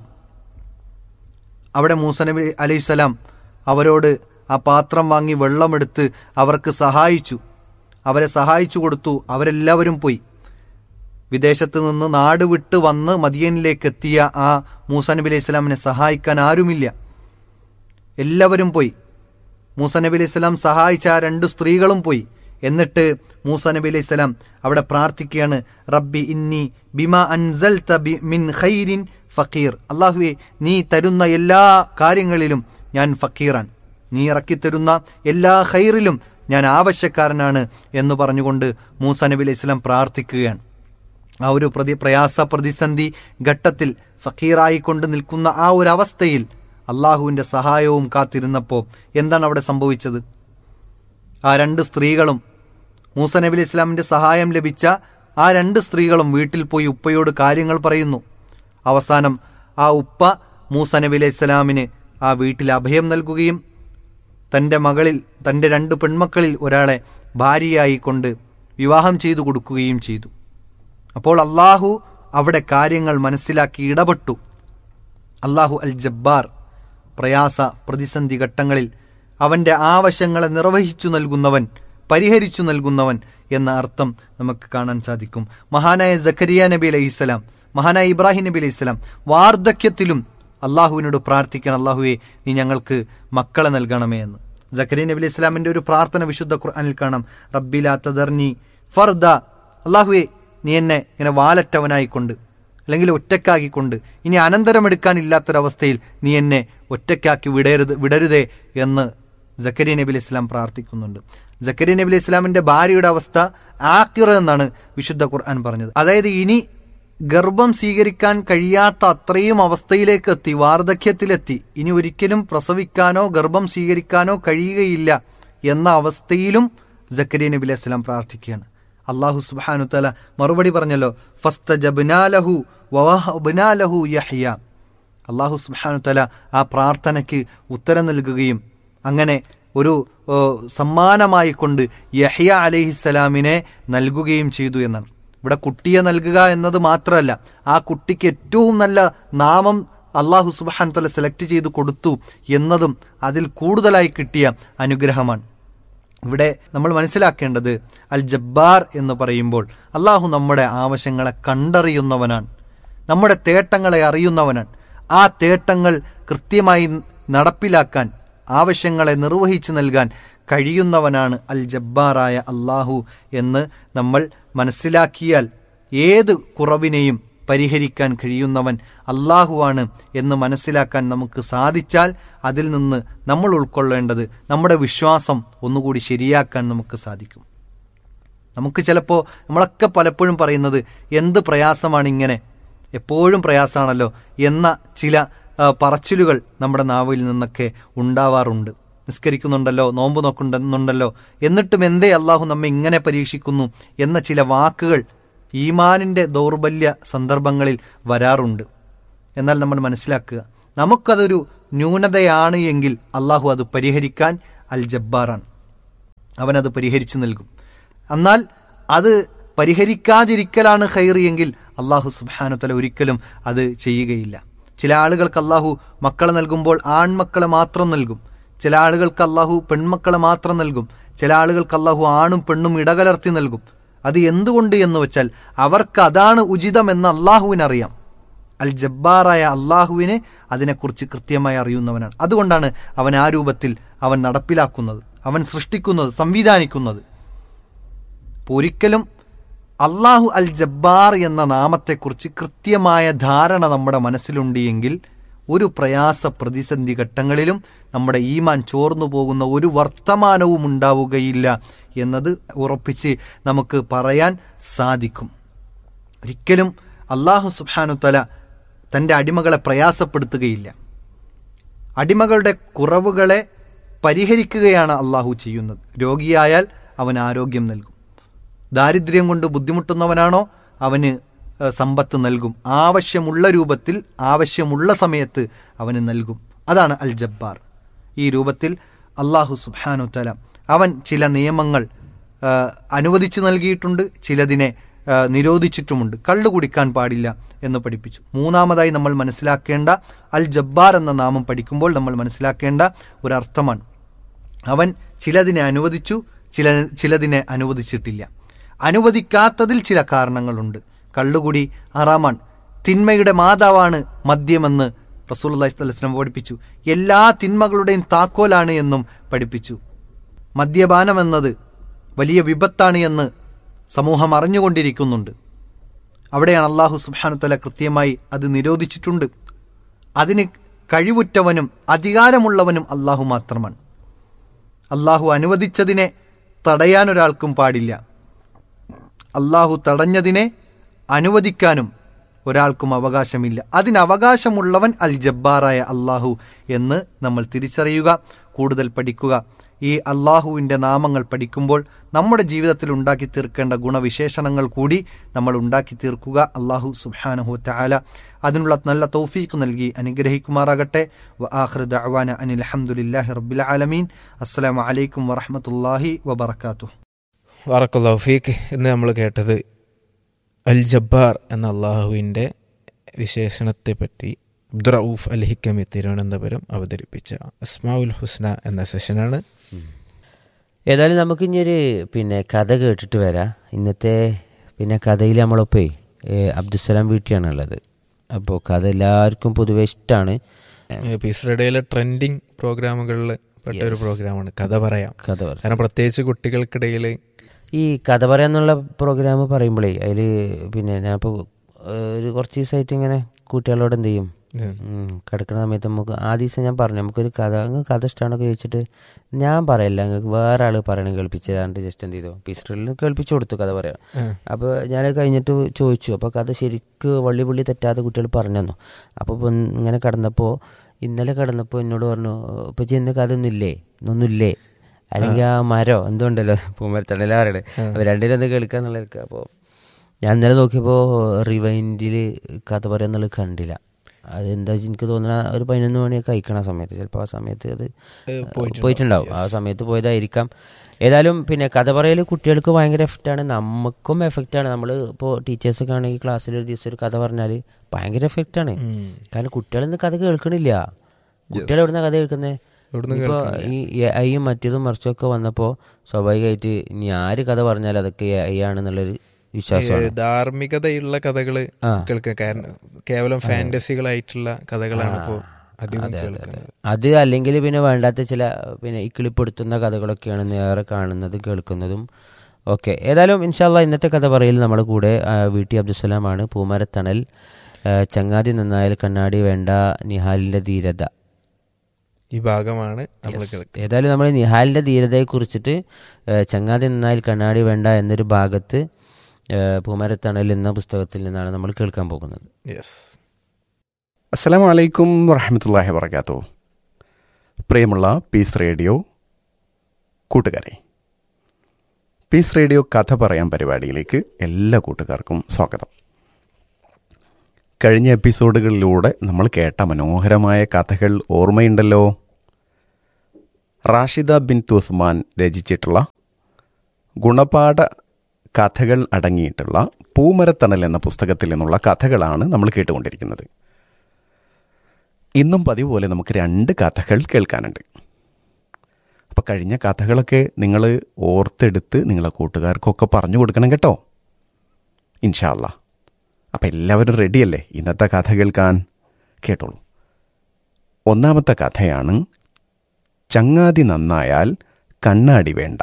അവിടെ മൂസ നബി അലൈഹിസ്സലാം അവരോട് ആ പാത്രം വാങ്ങി വെള്ളമെടുത്ത് അവർക്ക് സഹായിച്ചു, അവരെ സഹായിച്ചു കൊടുത്തു. അവരെല്ലാവരും പോയി. വിദേശത്ത് നിന്ന് നാട് വിട്ട് വന്ന് മദിയനിലേക്ക് എത്തിയ ആ മൂസ നബി അലൈഹി സ്വലാമിനെ സഹായിക്കാൻ ആരുമില്ല, എല്ലാവരും പോയി. മൂസ നബി അലൈഹി സ്വലാം സഹായിച്ച ആ രണ്ട് സ്ത്രീകളും പോയി. എന്നിട്ട് മൂസ നബി അലൈഹി സ്വലാം അവിടെ പ്രാർത്ഥിക്കുകയാണ്, റബ്ബി ഇന്നി ബിമാ അൻസൽത മിൻ ഖൈരിൻ ഫഖീർ. അല്ലാഹുവേ, നീ തരുന്ന എല്ലാ കാര്യങ്ങളിലും ഞാൻ ഫക്കീറാൻ, നീ ഇറക്കിത്തരുന്ന എല്ലാ ഖൈറിലും ഞാൻ ആവശ്യക്കാരനാണ് എന്ന് പറഞ്ഞുകൊണ്ട് മൂസ നബി അലൈഹി സ്വലാം പ്രാർത്ഥിക്കുകയാണ്. ആ ഒരു പ്രതി പ്രയാസ പ്രതിസന്ധി ഘട്ടത്തിൽ ഫക്കീറായിക്കൊണ്ട് നിൽക്കുന്ന ആ ഒരു അവസ്ഥയിൽ അള്ളാഹുവിൻ്റെ സഹായവും കാത്തിരുന്നപ്പോൾ എന്താണ് അവിടെ സംഭവിച്ചത്? ആ രണ്ട് സ്ത്രീകളും, മൂസ നബി അലൈഹി ഇസ്ലാമിൻ്റെ സഹായം ലഭിച്ച ആ രണ്ട് സ്ത്രീകളും വീട്ടിൽ പോയി ഉപ്പയോട് കാര്യങ്ങൾ പറയുന്നു. അവസാനം ആ ഉപ്പ മൂസ നബി അലൈഹി ഇസ്ലാമിന് ആ വീട്ടിൽ അഭയം നൽകുകയും തൻ്റെ മകളിൽ തൻ്റെ രണ്ട് പെൺമക്കളിൽ ഒരാളെ ഭാര്യയായി കൊണ്ട് വിവാഹം ചെയ്തു കൊടുക്കുകയും ചെയ്തു. അപ്പോൾ അള്ളാഹു അവിടെ കാര്യങ്ങൾ മനസ്സിലാക്കി ഇടപെട്ടു. അള്ളാഹു അൽ ജബ്ബാർ, പ്രയാസ പ്രതിസന്ധി ഘട്ടങ്ങളിൽ അവൻ്റെ ആവശ്യങ്ങളെ നിർവഹിച്ചു നൽകുന്നവൻ, പരിഹരിച്ചു നൽകുന്നവൻ എന്ന അർത്ഥം നമുക്ക് കാണാൻ സാധിക്കും. മഹാനായ സക്കരിയ നബി അലൈഹിസ്സലാം, മഹാനായ ഇബ്രാഹിം നബി അലൈഹിസ്സലാം വാർദ്ധക്യത്തിലും അള്ളാഹുവിനോട് പ്രാർത്ഥിക്കണം, അള്ളാഹുവെ നീ ഞങ്ങൾക്ക് മക്കളെ നൽകണമേ എന്ന്. സക്കരിയ നബി അലൈഹി സ്വലാമിൻ്റെ ഒരു പ്രാർത്ഥന വിശുദ്ധ ഖുർആനിൽ കാണാം, റബ്ബി ലാ തദർനി ഫർദ. അള്ളാഹുവെ, നീ എന്നെ ഇങ്ങനെ വാലറ്റവനായിക്കൊണ്ട് അല്ലെങ്കിൽ ഒറ്റക്കാക്കിക്കൊണ്ട് ഇനി അനന്തരമെടുക്കാനില്ലാത്തൊരവസ്ഥയിൽ നീ എന്നെ ഒറ്റക്കാക്കി വിടരുത് വിടരുതേ എന്ന് സക്കരിയ നബി അലൈഹി സ്വലാം പ്രാർത്ഥിക്കുന്നുണ്ട്. സക്കരിയ നബി അലൈഹി സ്വലാമിൻ്റെ ഭാര്യയുടെ അവസ്ഥ ആഖിറ എന്നാണ് വിശുദ്ധ ഖുർആൻ പറഞ്ഞത്. അതായത് ഇനി ഗർഭം സ്വീകരിക്കാൻ കഴിയാത്ത അത്രയും അവസ്ഥയിലേക്ക് എത്തി, വാർദ്ധക്യത്തിലെത്തി, ഇനി ഒരിക്കലും പ്രസവിക്കാനോ ഗർഭം സ്വീകരിക്കാനോ കഴിയുകയില്ല എന്ന അവസ്ഥയിലും സക്കരിയ നബി അലൈഹി സ്വലാം പ്രാർത്ഥിക്കുകയാണ്. അള്ളാഹു സുബ്ഹാനഹു തആല മറുപടി പറഞ്ഞല്ലോ, ഫസ്തജബ്നാ ലഹു വവഹബ്നാ ലഹു യഹ്യ. അള്ളാഹു സുബ്ഹാനഹു തആല ആ പ്രാർത്ഥനയ്ക്ക് ഉത്തരം നൽകുകയും അങ്ങനെ ഒരു സമ്മാനമായി കൊണ്ട് യഹ്യ അലൈഹിസ്സലാമിനെ നൽകുകയും ചെയ്തു എന്നാണ്. ഇവിടെ കുട്ടിയെ നൽകുക എന്നത് മാത്രമല്ല, ആ കുട്ടിക്ക് ഏറ്റവും നല്ല നാമം അള്ളാഹു സുബ്ഹാനഹു തആല സെലക്ട് ചെയ്ത് കൊടുത്തു എന്നതും അതിൽ കൂടുതലായി കിട്ടിയ അനുഗ്രഹമാണ്. ഇവിടെ നമ്മൾ മനസ്സിലാക്കേണ്ടത് അൽ ജബ്ബാർ എന്ന് പറയുമ്പോൾ അള്ളാഹു നമ്മുടെ ആവശ്യങ്ങളെ കണ്ടറിയുന്നവനാണ്, നമ്മുടെ തേട്ടങ്ങളെ അറിയുന്നവനാണ്. ആ തേട്ടങ്ങൾ കൃത്യമായി നടപ്പിലാക്കാൻ, ആവശ്യങ്ങളെ നിർവഹിച്ചു നൽകാൻ കഴിയുന്നവനാണ് അൽ ജബ്ബാറായ അള്ളാഹു എന്ന് നമ്മൾ മനസ്സിലാക്കിയാൽ ഏത് കുറവിനെയും പരിഹരിക്കാൻ കഴിയുന്നവൻ അള്ളാഹുവാണ് എന്ന് മനസ്സിലാക്കാൻ നമുക്ക് സാധിച്ചാൽ അതിൽ നിന്ന് നമ്മൾ ഉൾക്കൊള്ളേണ്ടത് നമ്മുടെ വിശ്വാസം ഒന്നുകൂടി ശരിയാക്കാൻ നമുക്ക് സാധിക്കും. നമുക്ക് ചിലപ്പോൾ നമ്മളൊക്കെ പലപ്പോഴും പറയുന്നത് എന്ത് പ്രയാസമാണ് ഇങ്ങനെ, എപ്പോഴും പ്രയാസമാണല്ലോ എന്ന ചില പറച്ചിലുകൾ നമ്മുടെ നാവിൽ നിന്നൊക്കെ ഉണ്ടാവാറുണ്ട്. നിസ്കരിക്കുന്നുണ്ടല്ലോ, നോമ്പ് നോക്കുന്നുണ്ടല്ലോ, എന്നിട്ടും എന്തേ അള്ളാഹു നമ്മെ ഇങ്ങനെ പരീക്ഷിക്കുന്നു എന്ന ചില വാക്കുകൾ ഈമാനിൻ്റെ ദൗർബല്യ സന്ദർഭങ്ങളിൽ വരാറുണ്ട്. എന്നാൽ നമ്മൾ മനസ്സിലാക്കുക, നമുക്കതൊരു ന്യൂനതയാണ് എങ്കിൽ അള്ളാഹു അത് പരിഹരിക്കാൻ അൽ ജബ്ബാറാണ്, അവനത് പരിഹരിച്ചു നൽകും. എന്നാൽ അത് പരിഹരിക്കാതിരിക്കലാണ് ഖൈർ എങ്കിൽ അള്ളാഹു സുബ്ഹാനഹു വതആല ഒരിക്കലും അത് ചെയ്യുകയില്ല. ചില ആളുകൾക്ക് അള്ളാഹു മക്കളെ നൽകുമ്പോൾ ആൺമക്കളെ മാത്രം നൽകും, ചില ആളുകൾക്ക് അള്ളാഹു പെൺമക്കളെ മാത്രം നൽകും, ചില ആളുകൾക്ക് അള്ളാഹു ആണും പെണ്ണും ഇടകലർത്തി നൽകും. അത് എന്തുകൊണ്ട് എന്ന് വെച്ചാൽ അവർക്ക് അതാണ് ഉചിതമെന്ന് അള്ളാഹുവിനറിയാം. അൽ ജബ്ബാറായ അള്ളാഹുവിന് അതിനെക്കുറിച്ച് കൃത്യമായി അറിയുന്നവനാണ്. അതുകൊണ്ടാണ് അവൻ ആ രൂപത്തിൽ അവൻ നടപ്പിലാക്കുന്നത്, അവൻ സൃഷ്ടിക്കുന്നത്, സംവിധാനിക്കുന്നത്. ഒരിക്കലും അള്ളാഹു അൽ ജബ്ബാർ എന്ന നാമത്തെക്കുറിച്ച് കൃത്യമായ ധാരണ നമ്മുടെ മനസ്സിലുണ്ട് എങ്കിൽ ഒരു പ്രയാസ പ്രതിസന്ധി ഘട്ടങ്ങളിലും നമ്മുടെ ഈമാൻ ചോർന്നു പോകുന്ന ഒരു വർത്തമാനവും ഉണ്ടാവുകയില്ല എന്നത് ഉറപ്പിച്ച് നമുക്ക് പറയാൻ സാധിക്കും. ഒരിക്കലും അള്ളാഹു സുബ്ഹാനഹു വതആല തൻ്റെ അടിമകളെ പ്രയാസപ്പെടുത്തുകയില്ല. അടിമകളുടെ കുറവുകളെ പരിഹരിക്കുകയാണ് അള്ളാഹു ചെയ്യുന്നത്. രോഗിയായാൽ അവന് ആരോഗ്യം നൽകും, ദാരിദ്ര്യം കൊണ്ട് ബുദ്ധിമുട്ടുന്നവനാണോ അവന് സമ്പത്ത് നൽകും, ആവശ്യമുള്ള രൂപത്തിൽ ആവശ്യമുള്ള സമയത്ത് അവന് നൽകും. അതാണ് അൽ ജബ്ബാർ. ഈ രൂപത്തിൽ അള്ളാഹു സുബ്ഹാനഹു വതആല അവൻ ചില നിയമങ്ങൾ അനുവദിച്ചു നൽകിയിട്ടുണ്ട്, ചിലതിനെ നിരോധിച്ചിട്ടുമുണ്ട്. കള്ളു കുടിക്കാൻ പാടില്ല എന്ന് പഠിപ്പിച്ചു. മൂന്നാമതായി നമ്മൾ മനസ്സിലാക്കേണ്ട അൽ ജബ്ബാർ എന്ന നാമം പഠിക്കുമ്പോൾ നമ്മൾ മനസ്സിലാക്കേണ്ട ഒരർത്ഥമാണ്, അവൻ ചിലതിനെ അനുവദിച്ചു, ചില ചിലതിനെ അനുവദിച്ചിട്ടില്ല. അനുവദിക്കാത്തതിൽ ചില കാരണങ്ങളുണ്ട്. കള്ളുകുടി ഹറാമാണ്, തിന്മയുടെ മാതാവാണ് മദ്യമെന്ന് റസൂലുള്ളാഹി സ്വല്ലല്ലാഹു അലൈഹി വസല്ലം പഠിപ്പിച്ചു. എല്ലാ തിന്മകളുടെയും താക്കോലാണ് എന്നും പഠിപ്പിച്ചു. മദ്യപാനം എന്നത് വലിയ വിപത്താണ് എന്ന് സമൂഹം അറിഞ്ഞുകൊണ്ടിരിക്കുന്നുണ്ട്. അവിടെയാണ് അള്ളാഹു സുബ്ഹാനഹു വതആല കൃത്യമായി അത് നിരോധിച്ചിട്ടുണ്ട്. അതിന് കഴിവുറ്റവനും അധികാരമുള്ളവനും അള്ളാഹു മാത്രമാണ്. അള്ളാഹു അനുവദിച്ചതിനെ തടയാൻ ഒരാൾക്കും പാടില്ല, അള്ളാഹു തടഞ്ഞതിനെ അനുവദിക്കാനും ഒരാൾക്കും അവകാശമില്ല. അതിന് അവകാശമുള്ളവൻ അൽ ജബ്ബാറായ അള്ളാഹു എന്ന് നമ്മൾ തിരിച്ചറിയുക, കൂടുതൽ പഠിക്കുക. ഈ അള്ളാഹുവിൻ്റെ നാമങ്ങൾ പഠിക്കുമ്പോൾ നമ്മുടെ ജീവിതത്തിൽ ഉണ്ടാക്കി തീർക്കേണ്ട ഗുണവിശേഷണങ്ങൾ കൂടി നമ്മൾ ഉണ്ടാക്കി തീർക്കുക. അള്ളാഹു സുബ്ഹാനഹു വതആല അതിനുള്ള നല്ല തൗഫീഖ് നൽകി അനുഗ്രഹിക്കുമാറാകട്ടെ. വ ആഖിറു ദഅവാന അനിൽ ഹംദുലില്ലാഹി റബ്ബിൽ ആലമീൻ. അസ്സലാമു അലൈക്കും വറഹ്മത്തുള്ളാഹി വബറകാതുഹു. ബറക്കല്ലാഹു ഫീക്ക്. ഇന്ന് നമ്മൾ കേട്ടത് അൽ ജബ്ബാർ എന്ന അള്ളാഹുവിൻ്റെ വിശേഷണത്തെ പറ്റി അബ്ദുറഊഫ് അൽ ഹിക്കമി തിരുവനന്തപുരം അവതരിപ്പിച്ച അസ്മാഉൽ ഹുസ്ന എന്ന സെഷനാണ്. ഏതായാലും നമുക്ക് ഇനിയൊരു പിന്നെ കഥ കേട്ടിട്ട് വരാം. ഇന്നത്തെ പിന്നെ കഥയിൽ നമ്മളൊപ്പേ അബ്ദുസലാം വീട്ടിയാണുള്ളത്. അപ്പോൾ കഥ എല്ലാവർക്കും പൊതുവെ ഇഷ്ടമാണ്. പീസ് റേഡിയോയിലെ ട്രെൻഡിങ് പ്രോഗ്രാമുകളിൽ പെട്ട ഒരു പ്രോഗ്രാമാണ് കഥ പറയാം. കഥ പറയാം, കാരണം പ്രത്യേകിച്ച് കുട്ടികൾക്കിടയിൽ ഈ കഥ പറയാന്നുള്ള പ്രോഗ്രാം പറയുമ്പോഴേ അതിൽ പിന്നെ ഞാനിപ്പോൾ ഒരു കുറച്ച് ദിവസമായിട്ട് ഇങ്ങനെ കുട്ടികളോട് എന്ത് ചെയ്യും, കിടക്കുന്ന സമയത്ത് നമുക്ക് ആ ദിവസം ഞാൻ പറഞ്ഞു നമുക്കൊരു കഥ നിങ്ങൾക്ക് കഥ ഇഷ്ടമാണൊക്കെ ചോദിച്ചിട്ട് ഞാൻ പറയില്ല, നിങ്ങൾക്ക് വേറെ ആൾ പറയണം കേൾപ്പിച്ചതാണ്ട് ജസ്റ്റ് എന്ത് ചെയ്തു പീസ്ട്രിൽ കേൾപ്പിച്ചു കൊടുത്തു കഥ പറയാം. അപ്പോൾ ഞാൻ കഴിഞ്ഞിട്ട് ചോദിച്ചു, അപ്പോൾ കഥ ശരിക്ക് വള്ളി പുള്ളി തെറ്റാതെ കുട്ടികൾ പറഞ്ഞു തന്നു. അപ്പോൾ ഇങ്ങനെ കിടന്നപ്പോൾ ഇന്നലെ കിടന്നപ്പോൾ എന്നോട് പറഞ്ഞു, ഇപ്പോൾ ചെന്ന് കഥ ഒന്നുമില്ലേ ഒന്നുമില്ലേ അല്ലെങ്കിൽ ആ മരോ എന്തുകൊണ്ടല്ലോ പൂമരത്തണല പറയണേ, അപ്പോൾ രണ്ടിനും എന്ത് കേൾക്കാന്നുള്ളത്. അപ്പോൾ ഞാൻ ഇന്നലെ നോക്കിയപ്പോൾ റിവൈൻഡിൽ കഥ പറയാന്നുള്ളത് കണ്ടില്ല. അതെന്താ എനിക്ക് തോന്നുന്ന ഒരു പതിനൊന്ന് മണിയൊക്കെ കഴിക്കണ സമയത്ത് ചിലപ്പോൾ ആ സമയത്ത് അത് പോയിട്ടുണ്ടാവും, ആ സമയത്ത് പോയതായിരിക്കാം. ഏതായാലും പിന്നെ കഥ പറയൽ കുട്ടികൾക്ക് ഭയങ്കര എഫക്റ്റാണ്, നമുക്കും എഫക്റ്റാണ്. നമ്മൾ ഇപ്പോൾ ടീച്ചേഴ്സൊക്കെ ആണെങ്കിൽ ക്ലാസ്സിൽ ഒരു ദിവസം ഒരു കഥ പറഞ്ഞാൽ ഭയങ്കര എഫക്റ്റാണ്. കാരണം കുട്ടികളൊന്നും കഥ കേൾക്കണില്ല. കുട്ടികൾ എവിടുന്ന കഥ കേൾക്കുന്നത്? ഇപ്പോൾ ഈ ഐയും മറ്റേതും മറിച്ചൊക്കെ വന്നപ്പോൾ സ്വാഭാവികമായിട്ട് ഇനി ആര് കഥ പറഞ്ഞാൽ അതൊക്കെ ഐ ആണെന്നുള്ളൊരു വിശ്വാസമാണ്. ധാർമ്മികതയുള്ള കഥകള് കേൾക്കുക, കാരണം കേവലം ഫാന്റസികളായിട്ടുള്ള കഥകളാണ് ഇപ്പോൾ അധികം കേൾക്കുന്നത്. അത് അല്ലെങ്കിൽ പിന്നെ വേണ്ടാത്ത ചില പിന്നെ ഇക്കിളിപ്പെടുത്തുന്ന കഥകളൊക്കെയാണ് നേരെ കാണുന്നത് കേൾക്കുന്നതും ഓക്കെ. ഏതായാലും ഇൻഷാ അല്ലാഹ് ഇന്നത്തെ കഥ പറയൽ നമ്മുടെ കൂടെ വി ടി അബ്ദുസലാമാണ്. പൂമരത്തണൽ, ചങ്ങാതി നന്നായാൽ കണ്ണാടി വേണ്ട, നിഹാലിൻ്റെ ധീരത, ഈ ഭാഗമാണ് നമ്മൾ കേൾക്കുന്നത്. ഏതായാലും നമ്മൾ നിഹാലിൻ്റെ ധീരതയെ കുറിച്ചിട്ട് ചങ്ങാതി നിന്നാൽ കണ്ണാടി വേണ്ട എന്നൊരു ഭാഗത്ത് പൂമരത്തണൽ എന്ന പുസ്തകത്തിൽ നിന്നാണ് നമ്മൾ കേൾക്കാൻ പോകുന്നത്. യെസ്. അസ്സലാമു അലൈക്കും വറഹ്മത്തുള്ളാഹി വബറകാതുഹു. പ്രിയമുള്ള പീസ് റേഡിയോ കൂട്ടുകാരെ, പീസ് റേഡിയോ കഥ പറയാൻ പരിപാടിയിലേക്ക് എല്ലാ കൂട്ടുകാർക്കും സ്വാഗതം. കഴിഞ്ഞ എപ്പിസോഡുകളിലൂടെ നമ്മൾ കേട്ട മനോഹരമായ കഥകൾ ഓർമ്മയുണ്ടല്ലോ. റാഷിദ ബിൻ ഉസ്മാൻ രചിച്ചിട്ടുള്ള ഗുണപാഠ കഥകൾ അടങ്ങിയിട്ടുള്ള പൂമരത്തണൽ എന്ന പുസ്തകത്തിൽ നിന്നുള്ള കഥകളാണ് നമ്മൾ കേട്ടുകൊണ്ടിരിക്കുന്നത്. ഇന്നും പതിവ് പോലെ നമുക്ക് രണ്ട് കഥകൾ കേൾക്കാനുണ്ട്. അപ്പോൾ കഴിഞ്ഞ കഥകളൊക്കെ നിങ്ങൾ ഓർത്തെടുത്ത് നിങ്ങളെ കൂട്ടുകാർക്കൊക്കെ പറഞ്ഞു കൊടുക്കണം കേട്ടോ, ഇൻഷാ അല്ലാ. അപ്പം എല്ലാവരും റെഡിയല്ലേ ഇന്നത്തെ കഥ കേൾക്കാൻ? കേട്ടോളൂ. ഒന്നാമത്തെ കഥയാണ് ചങ്ങാതി നന്നായാൽ കണ്ണാടി വേണ്ട.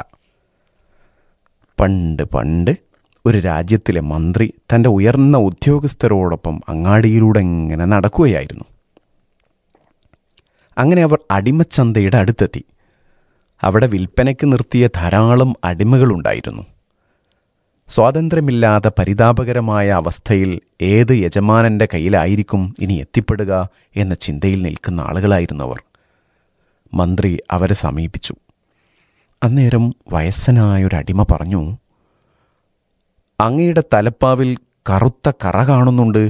പണ്ട് പണ്ട് ഒരു രാജ്യത്തിലെ മന്ത്രി തൻ്റെ ഉയർന്ന ഉദ്യോഗസ്ഥരോടൊപ്പം അങ്ങാടിയിലൂടെ ഇങ്ങനെ നടക്കുകയായിരുന്നു. അങ്ങനെ അവർ അടിമച്ചന്തയുടെ അടുത്തെത്തി. അവിടെ വിൽപ്പനയ്ക്ക് നിർത്തിയ ധാരാളം അടിമകളുണ്ടായിരുന്നു. സ്വാതന്ത്ര്യമില്ലാത്ത പരിതാപകരമായ അവസ്ഥയിൽ ഏത് യജമാനൻ്റെ കയ്യിലായിരിക്കും ഇനി എത്തിപ്പെടുക എന്ന ചിന്തയിൽ നിൽക്കുന്ന ആളുകളായിരുന്നു അവർ. മന്ത്രി അവരെ സമീപിച്ചു. അന്നേരം വയസ്സനായൊരടിമ പറഞ്ഞു, അങ്ങയുടെ തലപ്പാവിൽ കറുത്ത കറ കാണുന്നുണ്ട്.